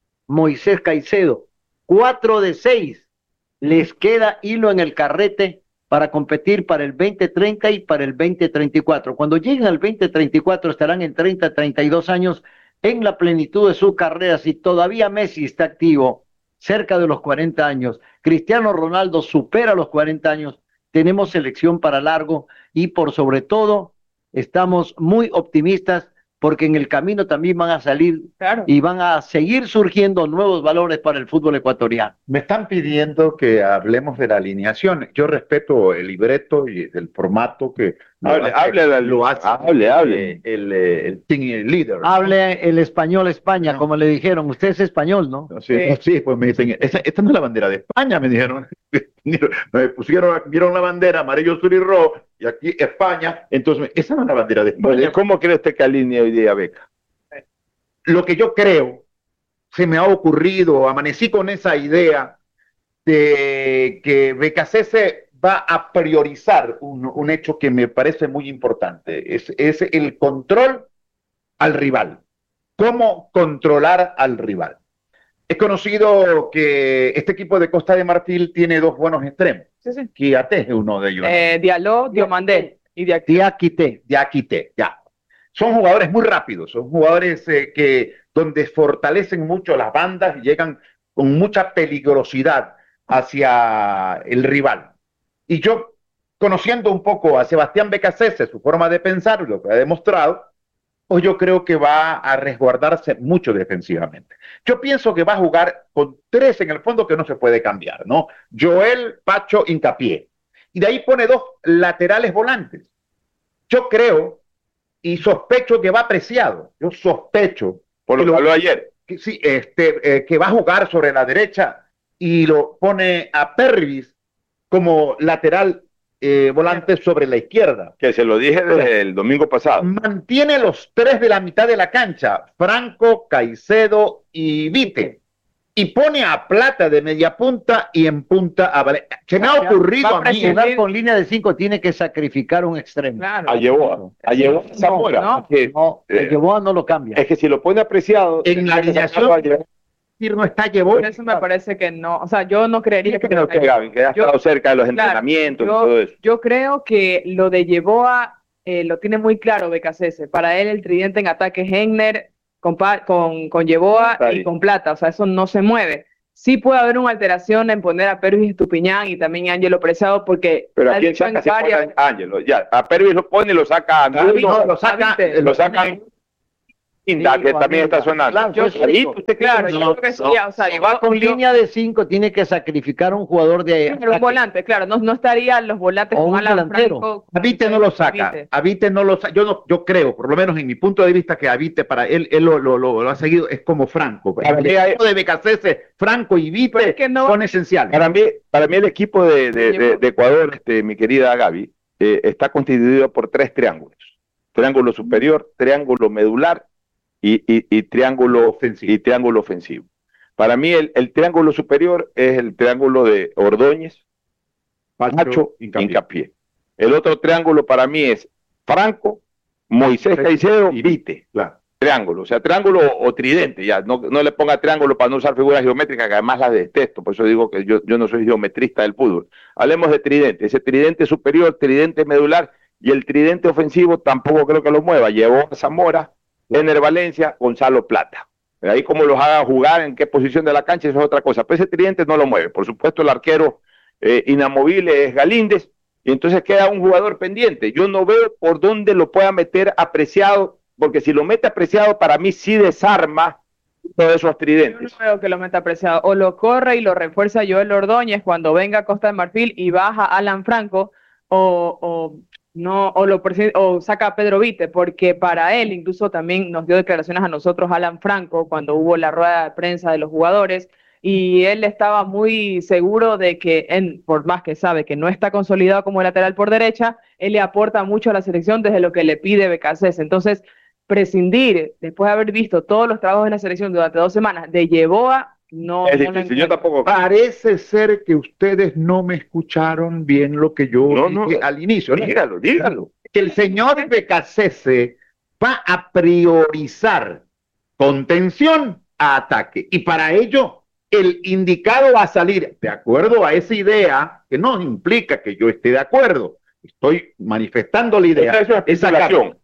Moisés Caicedo. Cuatro de seis. Les queda hilo en el carrete para competir para el veinte treinta y para el veinte treinta y cuatro. Cuando lleguen al veinte treinta y cuatro estarán en treinta, treinta y dos años en la plenitud de su carrera. Si todavía Messi está activo, cerca de los cuarenta años, Cristiano Ronaldo supera los cuarenta años, tenemos selección para largo y por sobre todo estamos muy optimistas porque en el camino también van a salir claro. y van a seguir surgiendo nuevos valores para el fútbol ecuatoriano. Me están pidiendo que hablemos de la alineación. Yo respeto el libreto y el formato que hable, hace, hable, lo hace hable, hable. El, el, el team leader. Hable el español España, no. como le dijeron. Usted es español, ¿no? Sí, sí. sí pues me dicen, esta, esta no es la bandera de España, me dijeron. Me pusieron, vieron la bandera amarillo, azul y rojo, y aquí España. Entonces, esa no es la bandera de España. ¿Cómo cree usted que alinea hoy día Beca? Lo que yo creo, se me ha ocurrido, amanecí con esa idea de que Becasese va a priorizar un, un hecho que me parece muy importante, es, es el control al rival. ¿Cómo controlar al rival? He conocido que este equipo de Costa de Marfil tiene dos buenos extremos. Sí, sí. Kiate es uno de ellos. Eh, Diallo, Diomandé y Diakité. Diakité, ya. Son jugadores muy rápidos, son jugadores eh, que donde fortalecen mucho las bandas y llegan con mucha peligrosidad hacia el rival. Y yo, conociendo un poco a Sebastián Becasese, su forma de pensar, lo que ha demostrado, pues yo creo que va a resguardarse mucho defensivamente. Yo pienso que va a jugar con tres en el fondo que no se puede cambiar, ¿no? Joel, Pacho, Hincapié. Y de ahí pone dos laterales volantes. Yo creo y sospecho que va apreciado. Yo sospecho. Por lo que habló ayer. Que, sí, este, eh, que va a jugar sobre la derecha y lo pone a Pervis como lateral Eh, volantes sobre la izquierda. Que se lo dije desde el domingo pasado. Mantiene los tres de la mitad de la cancha, Franco, Caicedo y Vite. Y pone a Plata de media punta y en punta a Valencia. Se me ha ocurrido a mí. Jugar con línea de cinco tiene que sacrificar un extremo. Claro. A Yeboa. A Yeboa Zamora. No, no, que, no eh, Yeboa no lo cambia. Es que si lo pone apreciado. En la alineación. No está Por eso me parece que no, o sea, yo no creería que, que, no, que, Gaby, que ha yo, estado cerca de los claro, entrenamientos yo, y todo eso. Yo creo que lo de Yeboa eh, lo tiene muy claro Becasese. Para él el tridente en ataque es Egner con, con, con Yeboa y con Plata, o sea, eso no se mueve. sí puede haber una alteración en poner a Pervis Estupiñán y también a Ángelo Preciado, porque... Pero a quién saca si varias... a Ángelo, ya, a Pervis lo pone y lo saca a Angulo, no, lo saca, lo sacan... Inda, sí, que también está sonando. Claro, yo, pues, ahí, usted, claro, yo no, creo que sí, no. ya, o sea, si yo, va con yo, línea de cinco, tiene que sacrificar a un jugador de claro, un volante, claro, no, no estarían los volantes o con un Alan delantero. Franco. Avite no lo saca, Avite no lo saca, yo no, yo creo, por lo menos en mi punto de vista, que Avite para él, él lo, lo, lo, lo ha seguido, es como Franco. Para el mí equipo de B K C S, Franco y Vite es que no, son esenciales. Para mí, para mí el equipo de, de, de, de Ecuador, este, mi querida Gaby, eh, está constituido por tres triángulos. Triángulo superior, triángulo medular Y, y, y, triángulo ofensivo. y triángulo ofensivo. Para mí el, el triángulo superior es el triángulo de Ordóñez, Pacho, Hincapié. Hincapié. El otro triángulo para mí es Franco, Moisés Caicedo y Vite. Claro. Triángulo, o sea, triángulo o tridente, ya, no, no le ponga triángulo para no usar figuras geométricas, que además las detesto, por eso digo que yo, yo no soy geometrista del fútbol. Hablemos de tridente, ese tridente superior, tridente medular, y el tridente ofensivo tampoco creo que lo mueva, llevó a Zamora, Ener Valencia, Gonzalo Plata. Ahí como los haga jugar, en qué posición de la cancha, eso es otra cosa. Pero ese tridente no lo mueve. Por supuesto, el arquero eh, inamovible es Galíndez, y entonces queda un jugador pendiente. Yo no veo por dónde lo pueda meter Apreciado, porque si lo mete Apreciado, para mí sí desarma todos esos tridentes. Yo no veo que lo meta Apreciado. O lo corre y lo refuerza Joel Ordóñez cuando venga a Costa de Marfil y baja Alan Franco, o... o... no o lo o saca a Pedro Vite, porque para él incluso también nos dio declaraciones a nosotros Alan Franco cuando hubo la rueda de prensa de los jugadores, y él estaba muy seguro de que, en, por más que sabe que no está consolidado como lateral por derecha, él le aporta mucho a la selección desde lo que le pide B K C S. Entonces, prescindir, después de haber visto todos los trabajos de la selección durante dos semanas, de Yeboah, no, es no difícil, yo tampoco. Parece ser que ustedes no me escucharon bien lo que yo no, dije no. al inicio. Dígalo, ¿no? dígalo. Que el señor B K C S va a priorizar contención a ataque, y para ello el indicado va a salir de acuerdo a esa idea, que no implica que yo esté de acuerdo. Estoy manifestando la idea. Esa es una explicación.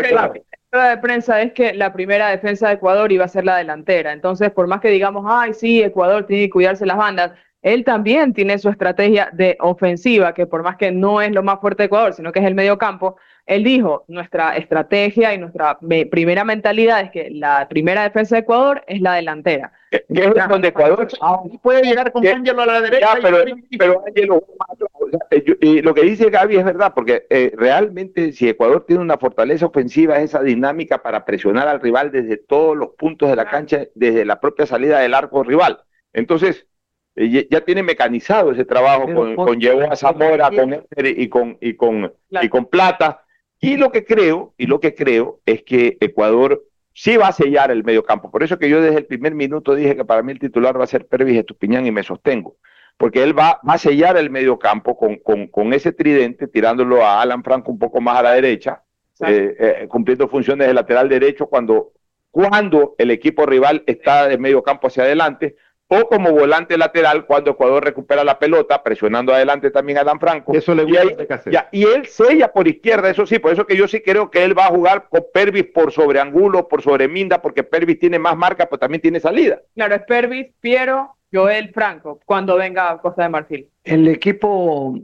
La rueda de prensa es que la primera defensa de Ecuador iba a ser la delantera. Entonces, por más que digamos, ay, sí, Ecuador tiene que cuidarse las bandas, él también tiene su estrategia de ofensiva, que por más que no es lo más fuerte de Ecuador, sino que es el medio campo. Él dijo, nuestra estrategia y nuestra me, primera mentalidad es que la primera defensa de Ecuador es la delantera. ¿Qué es donde Ecuador puede llegar con Ángelo a la derecha? Ya, pero, pero Ángelo, y lo que dice Gaby es verdad, porque eh, realmente si Ecuador tiene una fortaleza ofensiva, es esa dinámica para presionar al rival desde todos los puntos de la cancha, desde la propia salida del arco rival. Entonces, eh, ya tiene mecanizado ese trabajo pero con, por, con Yeboah, Zamora, con Ener y con, y, con, claro. y con Plata. Y lo que creo, y lo que creo es que Ecuador sí va a sellar el medio campo. Por eso que yo desde el primer minuto dije que para mí el titular va a ser Pervis Estupiñán, y me sostengo. Porque él va, va a sellar el medio campo con, con, con ese tridente, tirándolo a Alan Franco un poco más a la derecha, eh, eh, cumpliendo funciones de lateral derecho cuando, cuando el equipo rival está de medio campo hacia adelante, o como volante lateral cuando Ecuador recupera la pelota, presionando adelante también a Dan Franco. Eso le gusta y, ahí, ya, y él sella por izquierda, eso sí, por eso que yo sí creo que él va a jugar con Pervis por sobre Angulo, por sobre Minda, porque Pervis tiene más marca, pero también tiene salida. Claro, es Pervis, Piero, Joel, Franco, cuando venga a Costa de Marfil. El equipo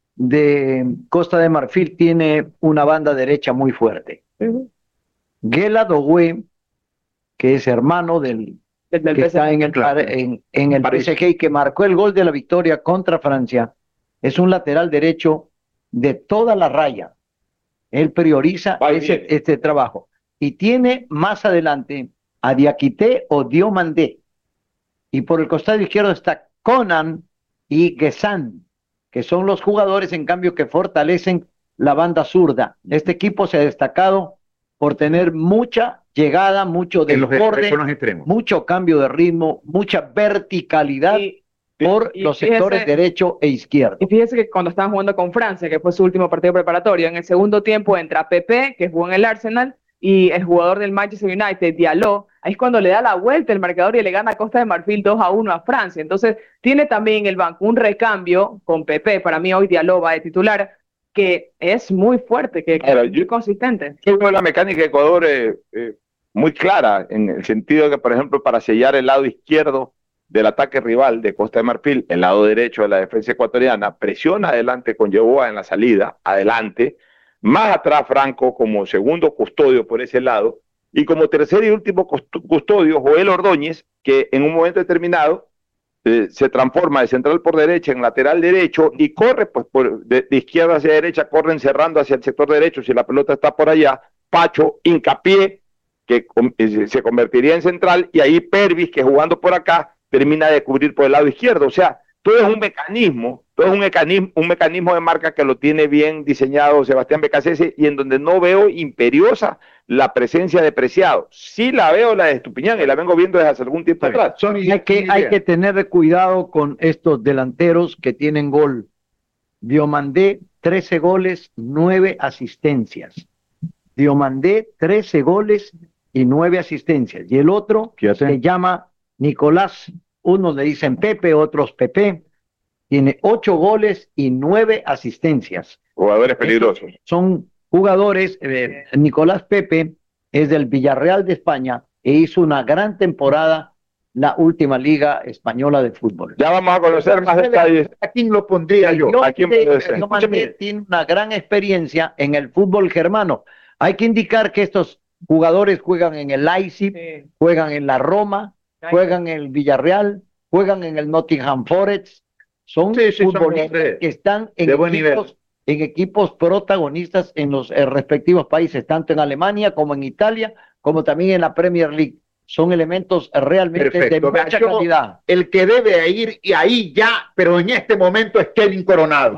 de Costa de Marfil tiene una banda derecha muy fuerte. Uh-huh. Guela Dogüe, que es hermano del que está en el, claro. en, en el P S G y que marcó el gol de la victoria contra Francia, es un lateral derecho de toda la raya. Él prioriza ese, este trabajo. Y tiene más adelante a Diakité o Diomandé. Y por el costado izquierdo está Conan y Guesan, que son los jugadores, en cambio, que fortalecen la banda zurda. Este equipo se ha destacado por tener mucha llegada, mucho desborde, mucho cambio de ritmo, mucha verticalidad y, por y, los fíjese, sectores derecho e izquierdo. Y fíjese que cuando estaban jugando con Francia, que fue su último partido preparatorio, en el segundo tiempo entra Pepe, que jugó en el Arsenal, y el jugador del Manchester United, Diallo, ahí es cuando le da la vuelta el marcador y le gana a Costa de Marfil dos a uno a Francia. Entonces, tiene también en el banco un recambio con Pepe, para mí hoy Diallo va de titular, que es muy fuerte, que, que Ahora, es muy yo, consistente. Yo veo la mecánica de Ecuador eh, eh, muy clara, en el sentido de que, por ejemplo, para sellar el lado izquierdo, del ataque rival de Costa de Marfil, el lado derecho de la defensa ecuatoriana, presiona adelante con Yeboah en la salida, adelante, más atrás Franco como segundo custodio por ese lado, y como tercer y último custodio Joel Ordóñez, que en un momento determinado eh, se transforma de central por derecha en lateral derecho y corre pues por, de, de izquierda hacia derecha, corren cerrando hacia el sector derecho si la pelota está por allá, Pacho, Hincapié, que eh, se convertiría en central, y ahí Pervis, que jugando por acá, termina de cubrir por el lado izquierdo. O sea, todo es un mecanismo, todo es un mecanismo, un mecanismo de marca que lo tiene bien diseñado Sebastián Becasese, y en donde no veo imperiosa la presencia de Preciado. Sí la veo la de Estupiñán, y la vengo viendo desde hace algún tiempo atrás. Hay que, hay que tener cuidado con estos delanteros que tienen gol. Diomandé, trece goles, nueve asistencias. Diomandé, trece goles y nueve asistencias. Y el otro se llama Nicolás, unos le dicen Pepe, otros Pepe, tiene ocho goles y nueve asistencias. Jugadores peligrosos. Estos son jugadores, eh, Nicolás Pepe es del Villarreal de España e hizo una gran temporada la última liga española de fútbol. Ya vamos a conocer más detalles. ¿A quién lo pondría yo? Yo ¿A quién puede ser? tiene una gran experiencia en el fútbol germano. Hay que indicar que estos jugadores juegan en el Leipzig, sí. juegan en la Roma, juegan en el Villarreal, juegan en el Nottingham Forest. Son sí, sí, futbolistas que están en equipos, en equipos protagonistas en los eh, respectivos países, tanto en Alemania como en Italia, como también en la Premier League. Son elementos realmente Perfecto. de mucha Yo, calidad. El que debe ir y ahí ya, pero en este momento es Kevin Coronado.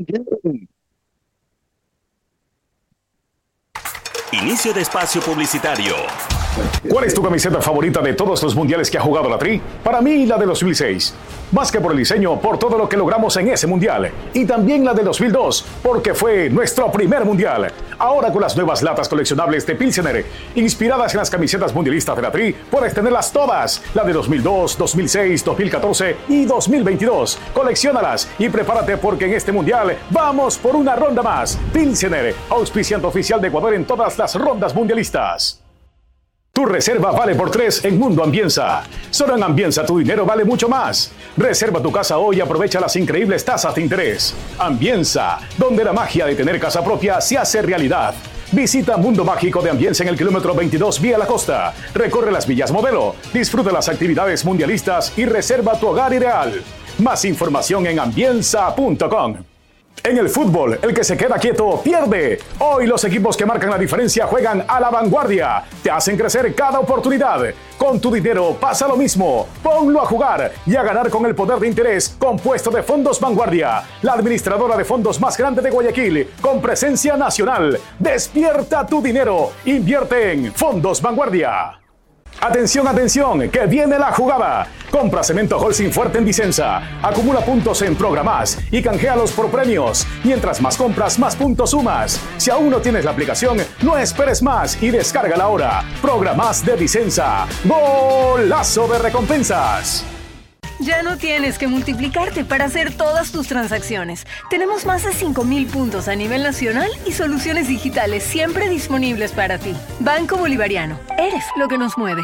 Inicio de espacio publicitario. ¿Cuál es tu camiseta favorita de todos los mundiales que ha jugado la Tri? Para mí, la de dos mil seis. Más que por el diseño, por todo lo que logramos en ese mundial. Y también la de dos mil dos, porque fue nuestro primer mundial. Ahora con las nuevas latas coleccionables de Pilsener, inspiradas en las camisetas mundialistas de la Tri, puedes tenerlas todas. La de dos mil dos, dos mil seis, dos mil catorce y dos mil veintidós. Colecciónalas y prepárate porque en este mundial vamos por una ronda más. Pilsener, auspiciante oficial de Ecuador en todas las rondas mundialistas. Tu reserva vale por tres en Mundo Ambienza. Solo en Ambienza tu dinero vale mucho más. Reserva tu casa hoy y aprovecha las increíbles tasas de interés. Ambienza, donde la magia de tener casa propia se hace realidad. Visita Mundo Mágico de Ambienza en el kilómetro veintidós vía la costa. Recorre las villas modelo, disfruta las actividades mundialistas y reserva tu hogar ideal. Más información en ambienza punto com. En el fútbol, el que se queda quieto pierde. Hoy los equipos que marcan la diferencia juegan a la vanguardia. Te hacen crecer cada oportunidad. Con tu dinero pasa lo mismo. Ponlo a jugar y a ganar con el poder de interés compuesto de Fondos Vanguardia, la administradora de fondos más grande de Guayaquil, con presencia nacional. Despierta tu dinero. Invierte en Fondos Vanguardia. Atención, atención, que viene la jugada. Compra cemento Holcim Fuerte en Vicenza. Acumula puntos en Programás y canjealos por premios. Mientras más compras, más puntos sumas. Si aún no tienes la aplicación, no esperes más y descárgala ahora. Programás de Vicenza. ¡Golazo de recompensas! Ya no tienes que multiplicarte para hacer todas tus transacciones. Tenemos más de cinco mil puntos a nivel nacional y soluciones digitales siempre disponibles para ti. Banco Bolivariano. Eres lo que nos mueve.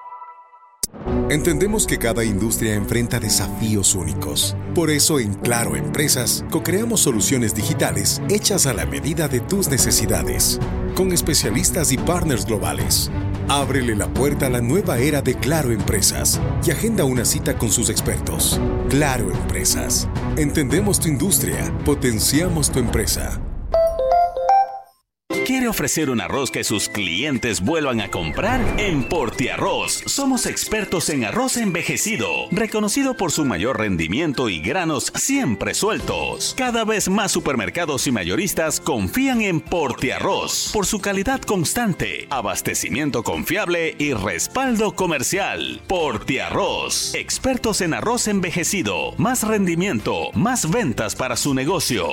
Entendemos que cada industria enfrenta desafíos únicos. Por eso en Claro Empresas co-creamos soluciones digitales hechas a la medida de tus necesidades, con especialistas y partners globales. Ábrele la puerta a la nueva era de Claro Empresas y agenda una cita con sus expertos. Claro Empresas. Entendemos tu industria, potenciamos tu empresa. ¿Quiere ofrecer un arroz que sus clientes vuelvan a comprar? En Portiarroz somos expertos en arroz envejecido, reconocido por su mayor rendimiento y granos siempre sueltos. Cada vez más supermercados y mayoristas confían en Portiarroz por su calidad constante, abastecimiento confiable y respaldo comercial. Portiarroz, expertos en arroz envejecido, más rendimiento, más ventas para su negocio.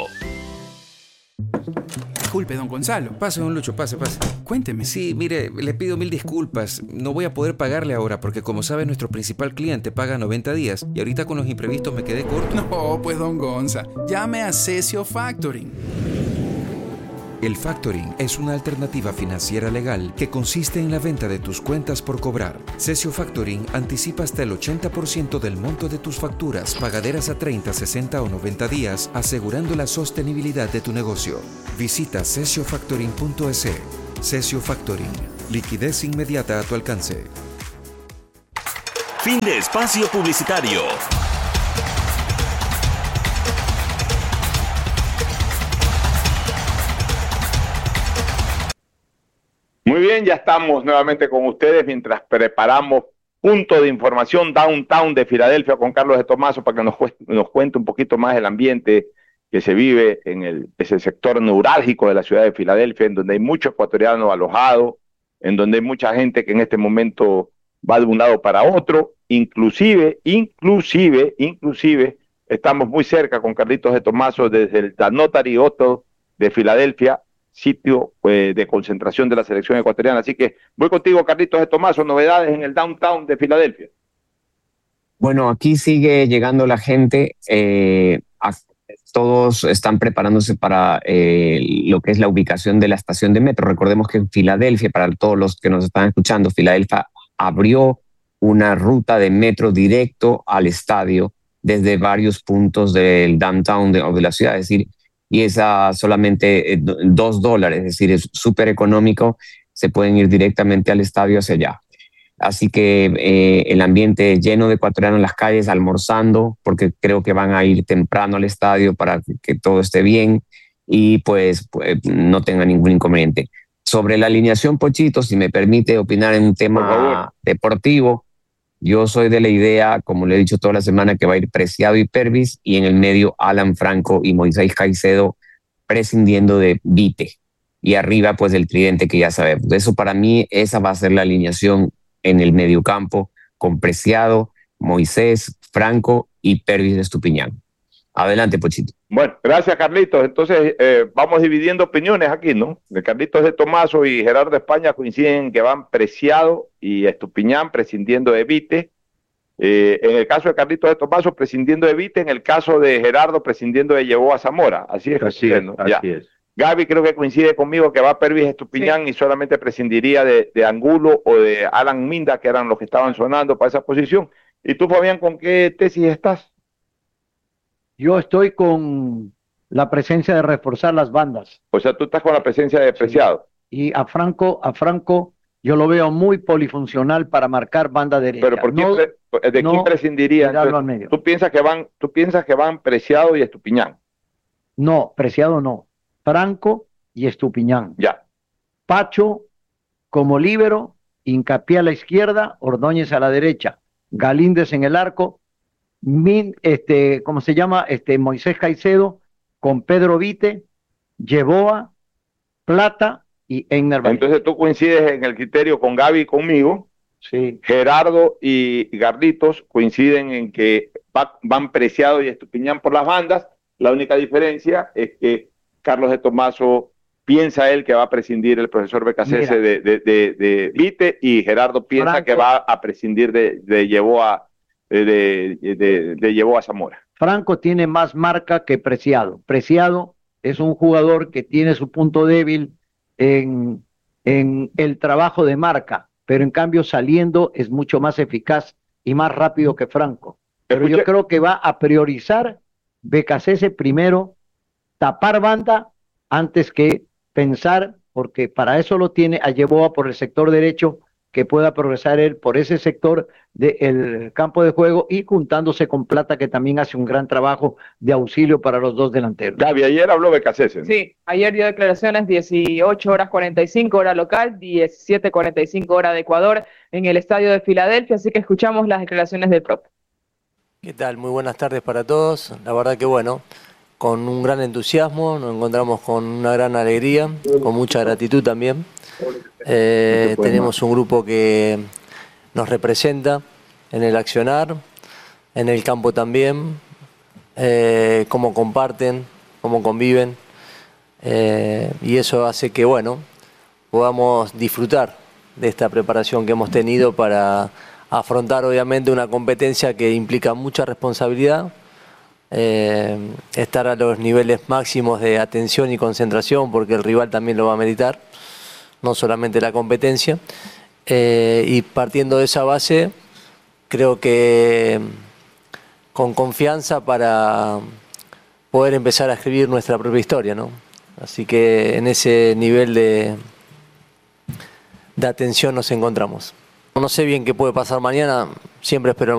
Disculpe, don Gonzalo. Pase, don Lucho, pase, pase. Cuénteme. Sí, mire, le pido mil disculpas. No voy a poder pagarle ahora porque, como sabe, nuestro principal cliente paga noventa días y ahorita con los imprevistos me quedé corto. No, pues, don Gonza, llame a Cesio Factoring. El factoring es una alternativa financiera legal que consiste en la venta de tus cuentas por cobrar. Sesio Factoring anticipa hasta el ochenta por ciento del monto de tus facturas pagaderas a treinta, sesenta o noventa días, asegurando la sostenibilidad de tu negocio. Visita sesio factoring punto es. Sesio Factoring. Liquidez inmediata a tu alcance. Fin de espacio publicitario. Muy bien, ya estamos nuevamente con ustedes mientras preparamos punto de información Downtown de Filadelfia con Carlos de Tomaso para que nos, nos cuente un poquito más el ambiente que se vive en el, ese sector neurálgico de la ciudad de Filadelfia, en donde hay muchos ecuatorianos alojados, en donde hay mucha gente que en este momento va de un lado para otro, inclusive, inclusive, inclusive, estamos muy cerca con Carlitos de Tomaso desde el The Notary Hotel de Filadelfia, sitio eh, de concentración de la selección ecuatoriana. Así que voy contigo, Carlitos de Tomaso, novedades en el downtown de Filadelfia. Bueno, aquí sigue llegando la gente, eh, a, todos están preparándose para eh, lo que es la ubicación de la estación de metro. Recordemos que en Filadelfia, para todos los que nos están escuchando, Filadelfia abrió una ruta de metro directo al estadio desde varios puntos del downtown de, o de la ciudad, es decir, y es a solamente dos dólares, es decir, es súper económico, se pueden ir directamente al estadio hacia allá. Así que eh, el ambiente lleno de ecuatorianos en las calles, almorzando, porque creo que van a ir temprano al estadio para que todo esté bien y pues, pues no tenga ningún inconveniente. Sobre la alineación, Pochito, si me permite opinar en un tema deportivo, yo soy de la idea, como le he dicho toda la semana, que va a ir Preciado y Pervis, y en el medio Alan Franco y Moisés Caicedo, prescindiendo de Vite. Y arriba, pues, el tridente que ya sabemos. Eso para mí, esa va a ser la alineación en el mediocampo, con Preciado, Moisés, Franco y Pervis de Estupiñán. Adelante, Pochito. Bueno, gracias, Carlitos. Entonces, eh, vamos dividiendo opiniones aquí, ¿no? De Carlitos de Tomaso y Gerardo España coinciden en que van Preciado y Estupiñán prescindiendo de Vite. Eh, en el caso de Carlitos de Tomaso, prescindiendo de Vite. En el caso de Gerardo, prescindiendo de Llevó a Zamora. Así es. Así es, ¿no? Así Ya. es. Gaby creo que coincide conmigo que va Pervis Estupiñán sí. Y solamente prescindiría de, de Angulo o de Alan Minda, que eran los que estaban sonando para esa posición. ¿Y tú, Fabián, con qué tesis estás? Yo estoy con la presencia de reforzar las bandas. O sea, tú estás con la presencia de Preciado. Sí. Y a Franco, a Franco, yo lo veo muy polifuncional para marcar banda derecha. Pero ¿por qué no, pre ¿de no quién prescindiría? Entonces, ¿tú piensas que van, tú piensas que van Preciado y Estupiñán? No, Preciado no. Franco y Estupiñán. Ya. Pacho como líbero, hincapié a la izquierda, Ordóñez a la derecha, Galíndez en el arco. Min, este, ¿cómo se llama? Este, Moisés Caicedo con Pedro Vite, Yeboa, Plata y Egner Valencia. Entonces tú coincides en el criterio con Gaby y conmigo. Sí. Gerardo y Garditos coinciden en que va, van Preciado y Estupiñán por las bandas. La única diferencia es que Carlos de Tomaso piensa él que va a prescindir el profesor Becasese de, de, de, de Vite, y Gerardo piensa Franco, que va a prescindir de, de Yeboa De, de, de, de llevó a Zamora. Franco tiene más marca que Preciado. Preciado es un jugador que tiene su punto débil en, en el trabajo de marca, pero en cambio saliendo es mucho más eficaz y más rápido que Franco. Pero Escuche. yo creo que va a priorizar Becasese primero, tapar banda antes que pensar, porque para eso lo tiene a Yeboa por el sector derecho, que pueda progresar él por ese sector del campo de juego y juntándose con Plata, que también hace un gran trabajo de auxilio para los dos delanteros. Gaby, ayer habló Becasese, ¿no? Sí, ayer dio declaraciones dieciocho horas cuarenta y cinco hora local, diecisiete cuarenta y cinco hora de Ecuador, en el estadio de Filadelfia, así que escuchamos las declaraciones del propio. ¿Qué tal? Muy buenas tardes para todos. La verdad que bueno, con un gran entusiasmo, nos encontramos con una gran alegría, con mucha gratitud también. Eh, tenemos un grupo que nos representa en el accionar, en el campo también, eh, cómo comparten, cómo conviven, eh, y eso hace que, bueno, podamos disfrutar de esta preparación que hemos tenido para afrontar obviamente una competencia que implica mucha responsabilidad, eh, estar a los niveles máximos de atención y concentración, porque el rival también lo va a meditar, no solamente la competencia. Eh, y partiendo de esa base, creo que con confianza para poder empezar a escribir nuestra propia historia, ¿no? Así que en ese nivel de, de atención nos encontramos. No sé bien qué puede pasar mañana, siempre espero